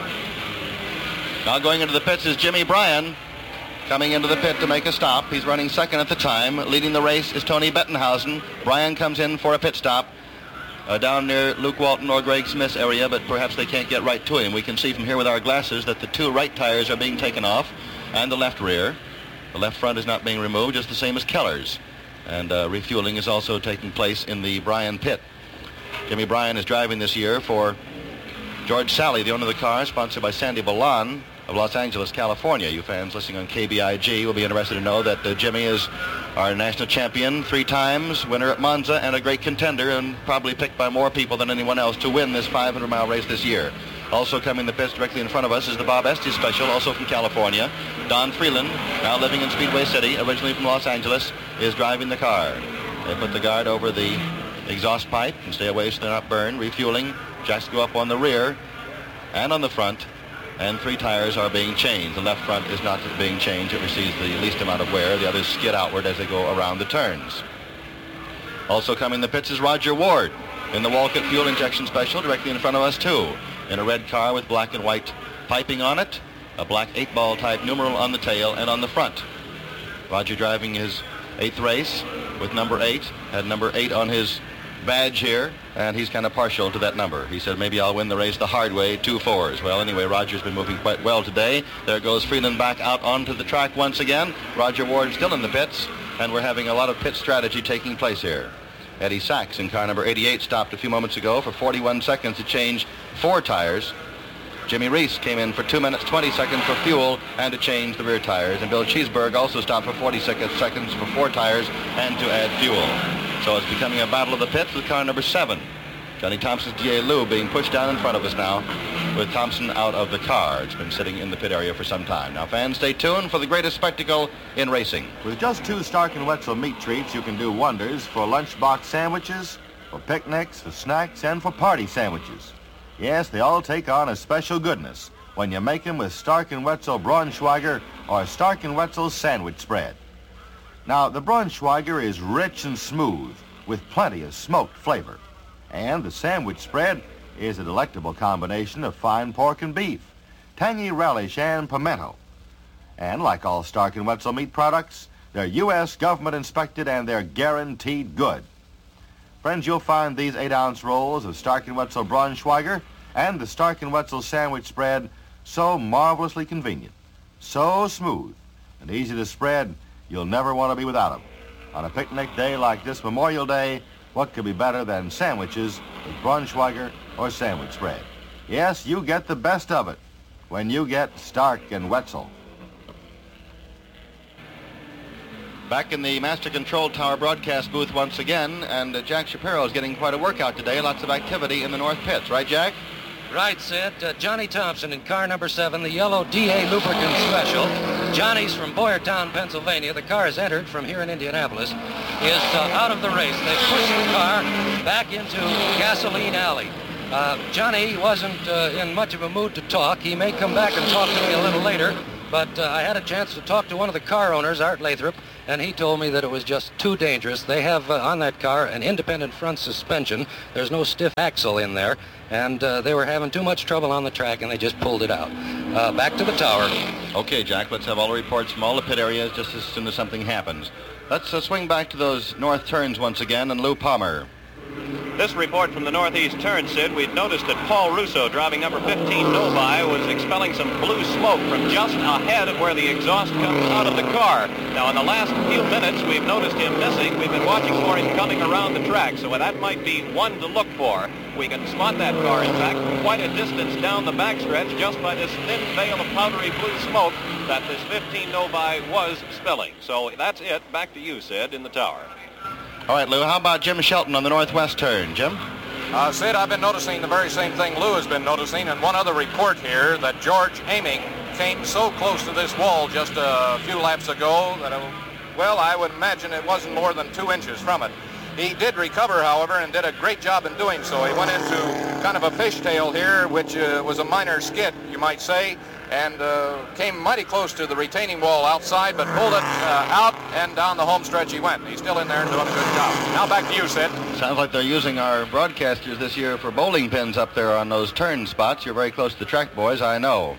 B: Now going into the pits is Jimmy Bryan, coming into the pit to make a stop. He's running second at the time. Leading the race is Tony Bettenhausen. Bryan comes in for a pit stop down near Luke Walton or Greg Smith's area, but perhaps they can't get right to him. We can see from here with our glasses that the 2 right tires are being taken off and the left rear. The left front is not being removed, just the same as Keller's. And refueling is also taking place in the Bryan pit. Jimmy Bryan is driving this year for George Sally, the owner of the car, sponsored by Sandy Balan of Los Angeles, California. You fans listening on KBIG will be interested to know that Jimmy is our national champion 3 times, winner at Monza, and a great contender, and probably picked by more people than anyone else to win this 500-mile race this year. Also coming in the pits directly in front of us is the Bob Estes Special, also from California. Don Freeland, now living in Speedway City, originally from Los Angeles, is driving the car. They put the guard over the exhaust pipe and stay away so they're not burned. Refueling, jacks go up on the rear and on the front, and 3 tires are being changed. The left front is not being changed. It receives the least amount of wear. The others skid outward as they go around the turns. Also coming in the pits is Roger Ward in the Wolcott Fuel Injection Special, directly in front of us too, in a red car with black and white piping on it, a black 8-ball type numeral on the tail and on the front. Roger driving his 8th race with number 8, had number 8 on his badge here, and he's kind of partial to that number. He said, maybe I'll win the race the hard way, 2 4s. Well, anyway, Roger's been moving quite well today. There goes Freeland back out onto the track once again. Roger Ward still in the pits, and we're having a lot of pit strategy taking place here. Eddie Sachs in car number 88 stopped a few moments ago for 41 seconds to change 4 tires. Jimmy Reese came in for 2 minutes 20 seconds for fuel and to change the rear tires. And Bill Cheeseberg also stopped for 40 seconds for 4 tires and to add fuel. So it's becoming a battle of the pits with car number 7. Johnny Thompson's DA Lou being pushed down in front of us now with Thompson out of the car. It's been sitting in the pit area for some time. Now, fans, stay tuned for the greatest spectacle in racing.
D: With just 2 Stark and Wetzel meat treats, you can do wonders for lunchbox sandwiches, for picnics, for snacks, and for party sandwiches. Yes, they all take on a special goodness when you make them with Stark and Wetzel Braunschweiger or Stark and Wetzel sandwich spread. Now, the Braunschweiger is rich and smooth with plenty of smoked flavor. And the sandwich spread is a delectable combination of fine pork and beef, tangy relish, and pimento. And like all Stark and Wetzel meat products, they're U.S. government inspected and they're guaranteed good. Friends, you'll find these 8-ounce rolls of Stark and Wetzel Braunschweiger and the Stark and Wetzel sandwich spread so marvelously convenient, so smooth, and easy to spread, you'll never want to be without them. On a picnic day like this Memorial Day, what could be better than sandwiches with Braunschweiger or sandwich spread? Yes, you get the best of it when you get Stark and Wetzel.
B: Back in the Master Control Tower broadcast booth once again, and Jack Shapiro is getting quite a workout today. Lots of activity in the north pits, right, Jack?
G: Right, Sid. Johnny Thompson in car number 7, the yellow DA lubricant special, Johnny's from Boyertown, Pennsylvania. The car is entered from here in Indianapolis. Is out of the race. They pushed the car back into Gasoline Alley. Johnny wasn't in much of a mood to talk. He may come back and talk to me a little later, but I had a chance to talk to one of the car owners, Art Lathrop, and he told me that it was just too dangerous. They have on that car an independent front suspension. There's no stiff axle in there, and they were having too much trouble on the track, and they just pulled it out. Back to the tower.
B: Okay, Jack, let's have all the reports from all the pit areas just as soon as something happens. Let's swing back to those north turns once again, and Lou Palmer.
A: This report from the northeast turn, Sid, we'd noticed that Paul Russo, driving number 15 Novi, was expelling some blue smoke from just ahead of where the exhaust comes out of the car. Now, in the last few minutes, we've noticed him missing. We've been watching for him coming around the track, so that might be one to look for. We can spot that car, in fact, from quite a distance down the backstretch just by this thin veil of powdery blue smoke that this 15 Novi was spilling. So that's it. Back to you, Sid, in the tower.
B: All right, Lou, how about Jim Shelton on the northwest turn? Jim?
J: Sid, I've been noticing the very same thing Lou has been noticing, and one other report here that George Aming came so close to this wall just a few laps ago that, well, I would imagine it wasn't more than 2 inches from it. He did recover, however, and did a great job in doing so. He went into kind of a fishtail here, which was a minor skid, you might say, and came mighty close to the retaining wall outside, but pulled it out, and down the home stretch he went. He's still in there and doing a good job. Now back to you, Sid.
B: Sounds like they're using our broadcasters this year for bowling pins up there on those turn spots. You're very close to the track, boys, I know.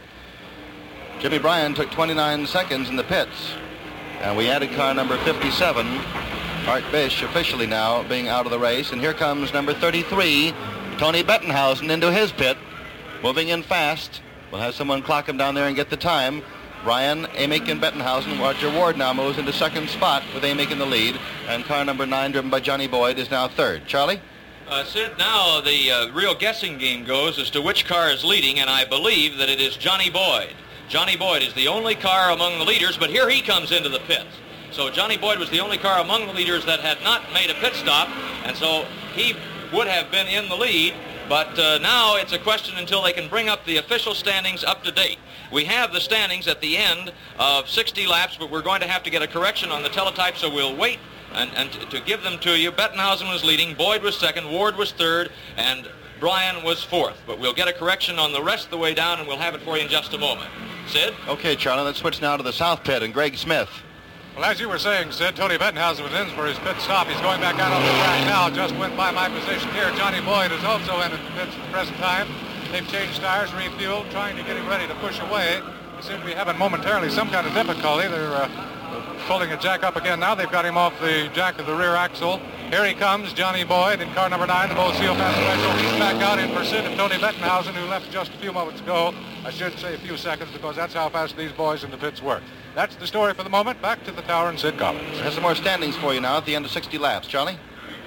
B: Jimmy Bryan took 29 seconds in the pits, and we added car number 57, Art Bish, officially now being out of the race, and here comes number 33, Tony Bettenhausen, into his pit, moving in fast. We'll have someone clock him down there and get the time. Bryan, Amick, and Bettenhausen. Roger Ward now moves into second spot with Amick in the lead, and car number 9, driven by Johnny Boyd, is now third. Charlie?
C: Sid, now the real guessing game goes as to which car is leading, and I believe that it is Johnny Boyd. Johnny Boyd is the only car among the leaders, but here he comes into the pit. So Johnny Boyd was the only car among the leaders that had not made a pit stop, and so he would have been in the lead, but now it's a question until they can bring up the official standings up to date. We have the standings at the end of 60 laps, but we're going to have to get a correction on the teletype, so we'll wait and to give them to you. Bettenhausen was leading, Boyd was second, Ward was third, and Bryan was fourth. But we'll get a correction on the rest of the way down, and we'll have it for you in just a moment. Sid?
B: Okay, Charlie, let's switch now to the south pit and Greg Smith.
M: Well, as you were saying, Sid, Tony Bettenhausen was in for his pit stop. He's going back out on the track now. Just went by my position here. Johnny Boyd is also in at the pits at the present time. They've changed tires, refueled, trying to get him ready to push away. They seem to be having momentarily some kind of difficulty. They're pulling a jack up again now. They've got him off the jack of the rear axle. Here he comes, Johnny Boyd in car number 9, the Bo Seal Pass Special. He's back out in pursuit of Tony Bettenhausen, who left just a few moments ago. I should say a few seconds, because that's how fast these boys in the pits work. That's the story for the moment. Back to the tower and Sid Collins.
B: There's some more standings for you now at the end of 60 laps. Charlie?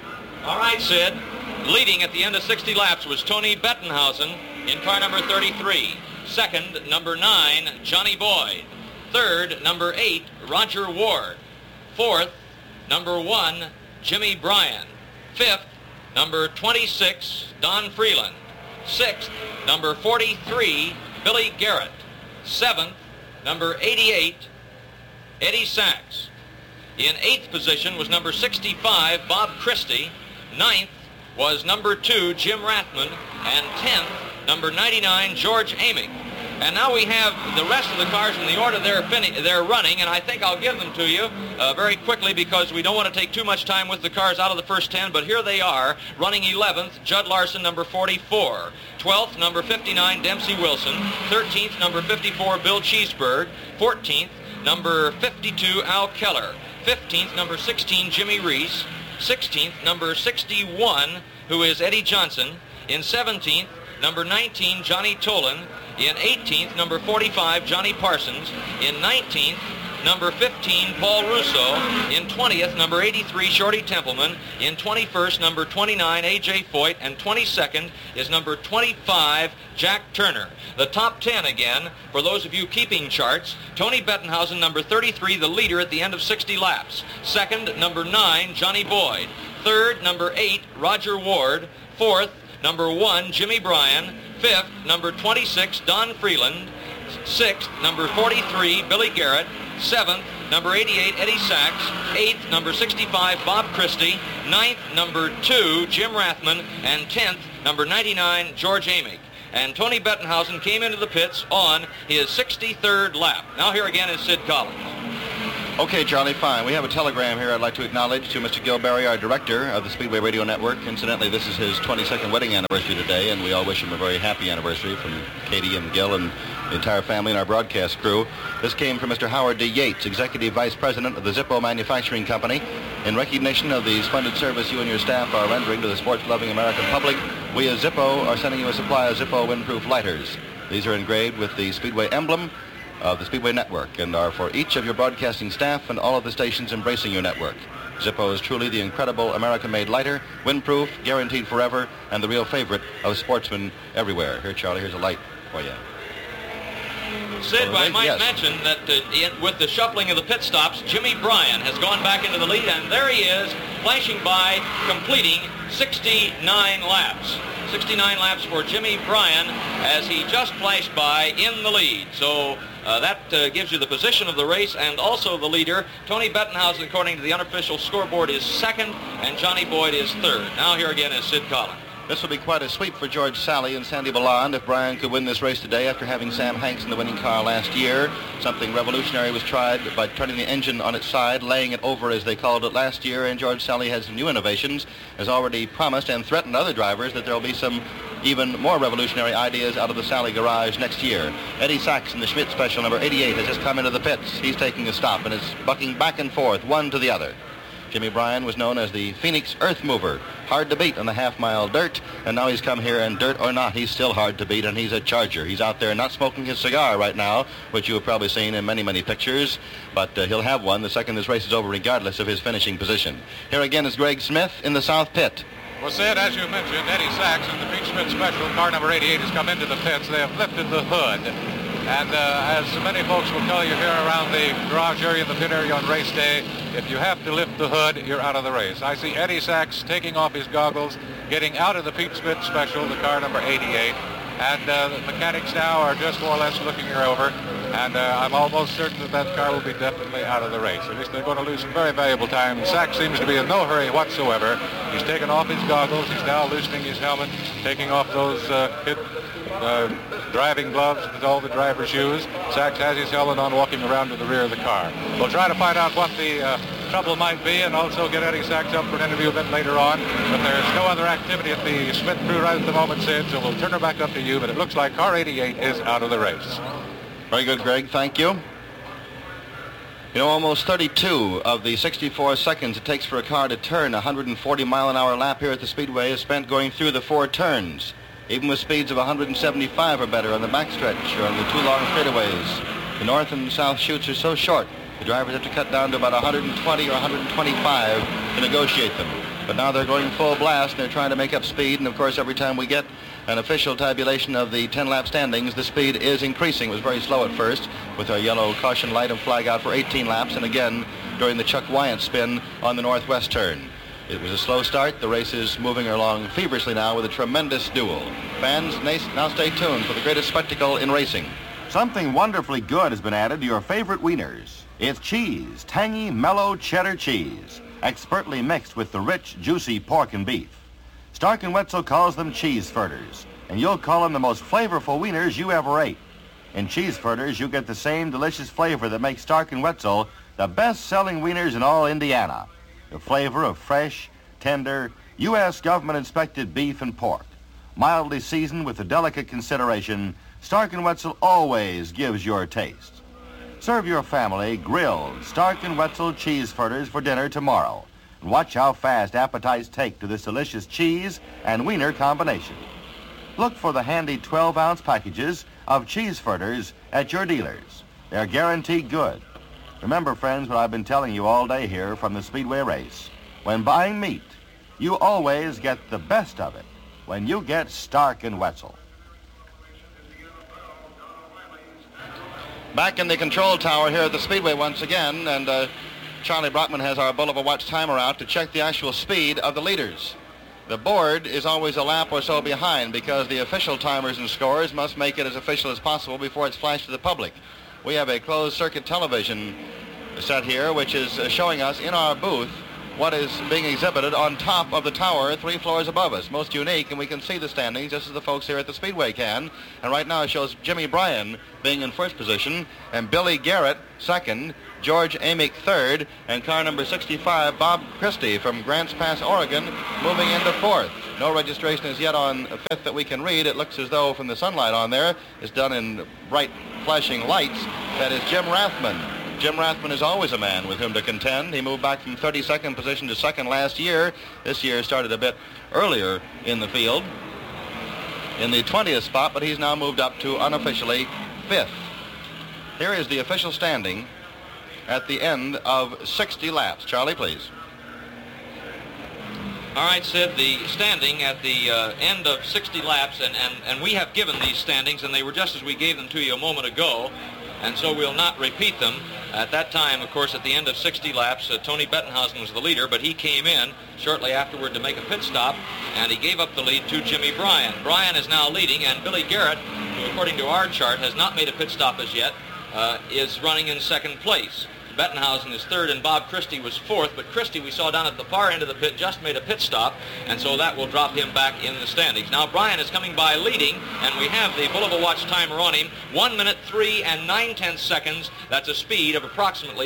C: All right, Sid. Leading at the end of 60 laps was Tony Bettenhausen in car number 33. Second, number 9, Johnny Boyd. Third, number 8, Roger Ward. Fourth, number 1, Jimmy Bryan. Fifth, number 26, Don Freeland. Sixth, number 43, Billy Garrett. Seventh, number 88, Eddie Sachs. In 8th position was number 65, Bob Christie. 9th was number 2, Jim Rathman. And 10th, number 99, George Amick. And now we have the rest of the cars in the order they're running, and I think I'll give them to you very quickly, because we don't want to take too much time with the cars out of the first 10, but here they are. Running 11th, Judd Larson, number 44. 12th, number 59, Dempsey Wilson. 13th, number 54, Bill Cheeseburg. 14th, number 52, Al Keller. 15th, number 16, Jimmy Reese. 16th, number 61, who is Eddie Johnson. In 17th, number 19, Johnny Tolan. In 18th, number 45, Johnny Parsons. In 19th, number 15, Paul Russo. In 20th, number 83, Shorty Templeman. In 21st, number 29, A.J. Foyt. And 22nd is number 25, Jack Turner. The top 10 again, for those of you keeping charts: Tony Bettenhausen, number 33, the leader at the end of 60 laps. Second, number 9, Johnny Boyd. Third, number 8, Roger Ward. Fourth, number 1, Jimmy Bryan. Fifth, number 26, Don Freeland. Sixth, number 43, Billy Garrett. Seventh, number 88, Eddie Sachs. Eighth, number 65, Bob Christie. Ninth, number 2, Jim Rathman. And 10th, number 99, George Amick. And Tony Bettenhausen came into the pits on his 63rd lap. Now here again is Sid Collins.
B: Okay, Charlie, fine. We have a telegram here I'd like to acknowledge to Mr. Gil Berry, our director of the Speedway Radio Network. Incidentally, this is his 22nd wedding anniversary today, and we all wish him a very happy anniversary from Katie and Gil and the entire family and our broadcast crew. This came from Mr. Howard D. Yates, Executive Vice President of the Zippo Manufacturing Company. In recognition of the splendid service you and your staff are rendering to the sports-loving American public, we as Zippo are sending you a supply of Zippo windproof lighters. These are engraved with the Speedway emblem of the Speedway Network and are for each of your broadcasting staff and all of the stations embracing your network. Zippo is truly the incredible American-made lighter, windproof, guaranteed forever, and the real favorite of sportsmen everywhere. Here, Charlie, here's a light for you.
C: Sid, I might mention that with the shuffling of the pit stops, Jimmy Bryan has gone back into the lead, and there he is, flashing by, completing 69 laps. 69 laps for Jimmy Bryan as he just flashed by in the lead. So that gives you the position of the race and also the leader. Tony Bettenhausen, according to the unofficial scoreboard, is second, and Johnny Boyd is third. Now here again is Sid Collins.
B: This will be quite a sweep for George Sally and Sandy Ballond if Bryan could win this race today after having Sam Hanks in the winning car last year. Something revolutionary was tried by turning the engine on its side, laying it over as they called it last year, and George Sally has some new innovations, has already promised and threatened other drivers that there will be some even more revolutionary ideas out of the Sally garage next year. Eddie Sachs in the Schmidt Special, number 88, has just come into the pits. He's taking a stop and is bucking back and forth, one to the other. Jimmy Bryan was known as the Phoenix Earth Mover, hard to beat on the half-mile dirt, and now he's come here, and dirt or not, he's still hard to beat, and he's a charger. He's out there not smoking his cigar right now, which you have probably seen in many, many pictures, but he'll have one the second this race is over, regardless of his finishing position. Here again is Greg Smith in the South Pit.
M: Well, Sid, as you mentioned, Eddie Sachs in the Pete Schmidt Special, car number 88, has come into the pits. They have lifted the hood. And as many folks will tell you here around the garage area and the pit area on race day, if you have to lift the hood, you're out of the race. I see Eddie Sachs taking off his goggles, getting out of the Pete Schmidt Special, the car number 88. And the mechanics now are just more or less looking her over. And I'm almost certain that that car will be definitely out of the race. At least they're going to lose some very valuable time. Sachs seems to be in no hurry whatsoever. He's taken off his goggles. He's now loosening his helmet, taking off those driving gloves with all the driver's shoes. Sachs has his helmet on, walking around to the rear of the car. We'll try to find out what the trouble might be and also get Eddie Sachs up for an interview a bit later on. But there's no other activity at the Schmidt crew right at the moment, Sid, so we'll turn her back up to you. But it looks like car 88 is out of the race.
B: Very good, Greg. Thank you. You know, almost 32 of the 64 seconds it takes for a car to turn a 140-mile-an-hour lap here at the Speedway is spent going through the 4 turns. Even with speeds of 175 or better on the backstretch or on the 2 long straightaways. The north and south chutes are so short, the drivers have to cut down to about 120 or 125 to negotiate them. But now they're going full blast and they're trying to make up speed, and of course every time we get an official tabulation of the 10-lap standings, the speed is increasing. It was very slow at first with our yellow caution light and flag out for 18 laps, and again during the Chuck Wyant spin on the northwest turn. It was a slow start. The race is moving along feverishly now with a tremendous duel. Fans, now stay tuned for the greatest spectacle in racing.
D: Something wonderfully good has been added to your favorite wieners. It's cheese, tangy, mellow cheddar cheese, expertly mixed with the rich, juicy pork and beef. Stark & Wetzel calls them Cheeseferters, and you'll call them the most flavorful wieners you ever ate. In Cheeseferters, you get the same delicious flavor that makes Stark & Wetzel the best-selling wieners in all Indiana. The flavor of fresh, tender, U.S. government-inspected beef and pork. Mildly seasoned with a delicate consideration, Stark & Wetzel always gives your taste. Serve your family grilled Stark & Wetzel Cheeseferters for dinner tomorrow. And watch how fast appetites take to this delicious cheese and wiener combination. Look for the handy 12-ounce packages of Cheeseferters at your dealers. They're guaranteed good. Remember, friends, what I've been telling you all day here from the Speedway race. When buying meat, you always get the best of it when you get Stark & Wetzel.
B: Back in the control tower here at the Speedway once again, and Charlie Brockman has our Bulova Watch timer out to check the actual speed of the leaders. The board is always a lap or so behind because the official timers and scores must make it as official as possible before it's flashed to the public. We have a closed-circuit television set here, which is showing us in our booth what is being exhibited on top of the tower 3 floors above us. Most unique, and we can see the standings just as the folks here at the Speedway can. And right now it shows Jimmy Bryan being in first position, and Billy Garrett second, George Amick third, and car number 65, Bob Christie from Grants Pass, Oregon, moving into fourth. No registration is yet on fifth that we can read. It looks as though from the sunlight on there, it's done in bright flashing lights. That is Jim Rathman. Jim Rathman is always a man with whom to contend. He moved back from 32nd position to second last year. This year started a bit earlier in the field, in the 20th spot, but he's now moved up to unofficially fifth. Here is the official standing at the end of 60 laps. Charlie, please.
C: All right, Sid, the standing at the end of 60 laps, and we have given these standings, and they were just as we gave them to you a moment ago, and so we'll not repeat them. At that time, of course, at the end of 60 laps, Tony Bettenhausen was the leader, but he came in shortly afterward to make a pit stop, and he gave up the lead to Jimmy Bryan. Bryan is now leading, and Billy Garrett, who according to our chart has not made a pit stop as yet, is running in second place. Bettenhausen is third, and Bob Christie was fourth, but Christie, we saw down at the far end of the pit, just made a pit stop, and so that will drop him back in the standings. Now Bryan is coming by leading, and we have the Bulletin Watch timer on him, 1 minute 3 9/10 seconds. That's a speed of approximately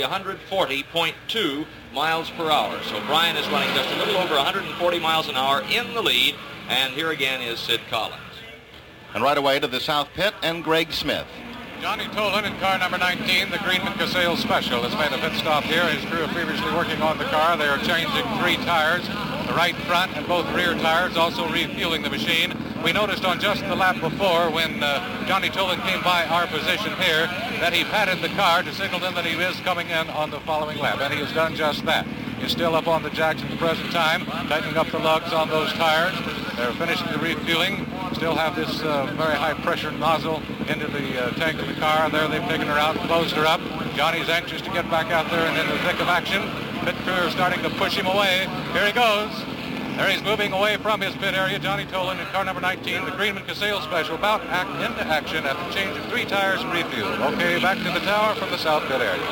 C: 140.2 miles per hour. So Bryan is running just a little over 140 miles an hour in the lead, and here again is Sid Collins.
B: And right away to the south pit, and Greg Smith.
M: Johnny Tolan in car number 19, the Greenman Casale Special, has made a pit stop here. His crew are feverishly working on the car. They are changing 3 tires, the right front and both rear tires, also refueling the machine. We noticed on just the lap before when Johnny Tolan came by our position here that he patted the car to signal them that he is coming in on the following lap, and he has done just that. He's still up on the jacks at the present time, tightening up the lugs on those tires. They're finishing the refueling. Still have this very high pressure nozzle into the tank of the car. There they've taken her out, closed her up. Johnny's anxious to get back out there and in the thick of action. Pit crew are starting to push him away. Here he goes. There he's moving away from his pit area. Johnny Tolan in car number 19, the Greenman Casale Special, about into action at the change of 3 tires and refuel. Okay, back to the tower from the south pit area.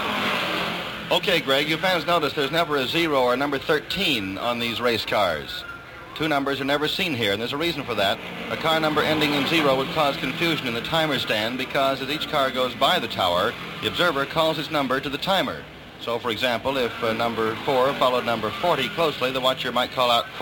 B: Okay, Greg, you fans notice there's never a 0 or a number 13 on these race cars. 2 numbers are never seen here, and there's a reason for that. A car number ending in 0 would cause confusion in the timer stand because as each car goes by the tower, the observer calls its number to the timer. So, for example, if number 4 followed number 40 closely, the watcher might call out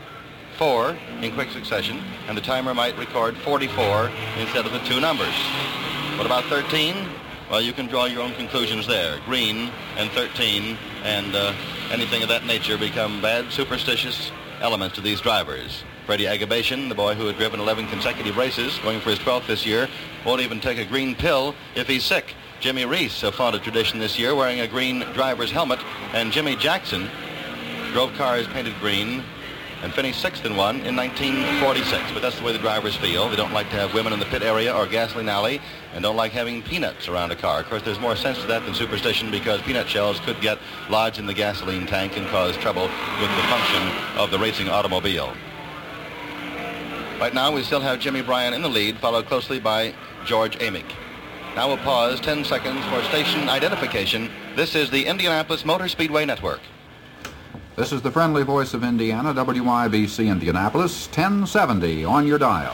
B: 44 in quick succession, and the timer might record 44 instead of the 2 numbers. What about 13? Well, you can draw your own conclusions there. Green and 13 and anything of that nature become bad, superstitious elements to these drivers. Freddie Agabation, the boy who had driven 11 consecutive races, going for his 12th this year, won't even take a green pill if he's sick. Jimmy Reese fought a tradition this year wearing a green driver's helmet, and Jimmy Jackson drove cars painted green and finished 6th in one in 1946. But that's the way the drivers feel. They don't like to have women in the pit area or gasoline alley, and don't like having peanuts around a car. Of course, there's more sense to that than superstition because peanut shells could get lodged in the gasoline tank and cause trouble with the function of the racing automobile. Right now, we still have Jimmy Bryan in the lead, followed closely by George Amick. Now we'll pause 10 seconds for station identification. This is the Indianapolis Motor Speedway Network.
L: This is the friendly voice of Indiana, WYBC Indianapolis, 1070 on your dial.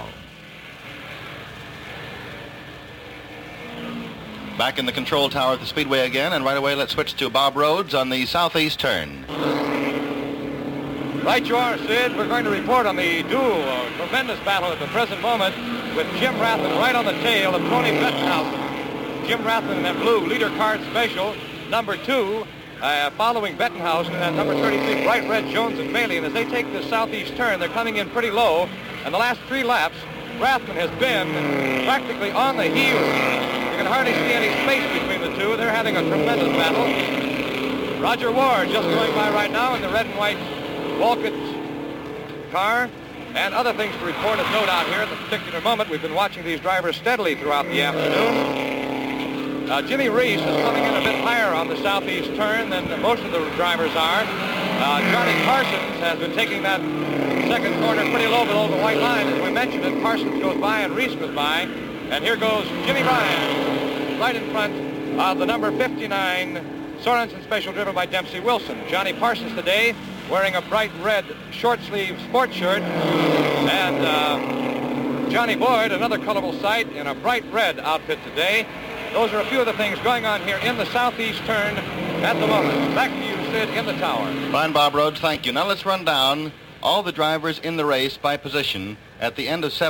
B: Back in the control tower at the Speedway again, and right away let's switch to Bob Rhodes on the southeast turn.
A: Right you are, Sid. We're going to report on the duel, a tremendous battle at the present moment with Jim Rathman right on the tail of Tony Bettenhausen. Jim Rathman in that blue leader card special, number 2. Following Bettenhausen and number 33, Bright Red, Jones, and Bailey. And as they take the southeast turn, they're coming in pretty low. And the last 3 laps, Rathman has been practically on the heels. You can hardly see any space between the two. They're having a tremendous battle. Roger Ward just going by right now in the red and white Wolcott car. And other things to report of note out here at the particular moment. We've been watching these drivers steadily throughout the afternoon. Jimmy Reese is coming in a bit higher on the southeast turn than most of the drivers are. Johnny Parsons has been taking that Second corner pretty low below the white line. As we mentioned it, Parsons goes by and Reese goes by. And here goes Jimmy Ryan, right in front of the number 59 Sorensen Special, driven by Dempsey Wilson. Johnny Parsons today wearing a bright red short sleeve sports shirt. And Johnny Boyd, another colorful sight, in a bright red outfit today. Those are a few of the things going on here in the southeast turn at the moment. Back to you, Sid, in the tower.
B: Fine, Bob Rhodes, thank you. Now let's run down all the drivers in the race by position at the end of 7.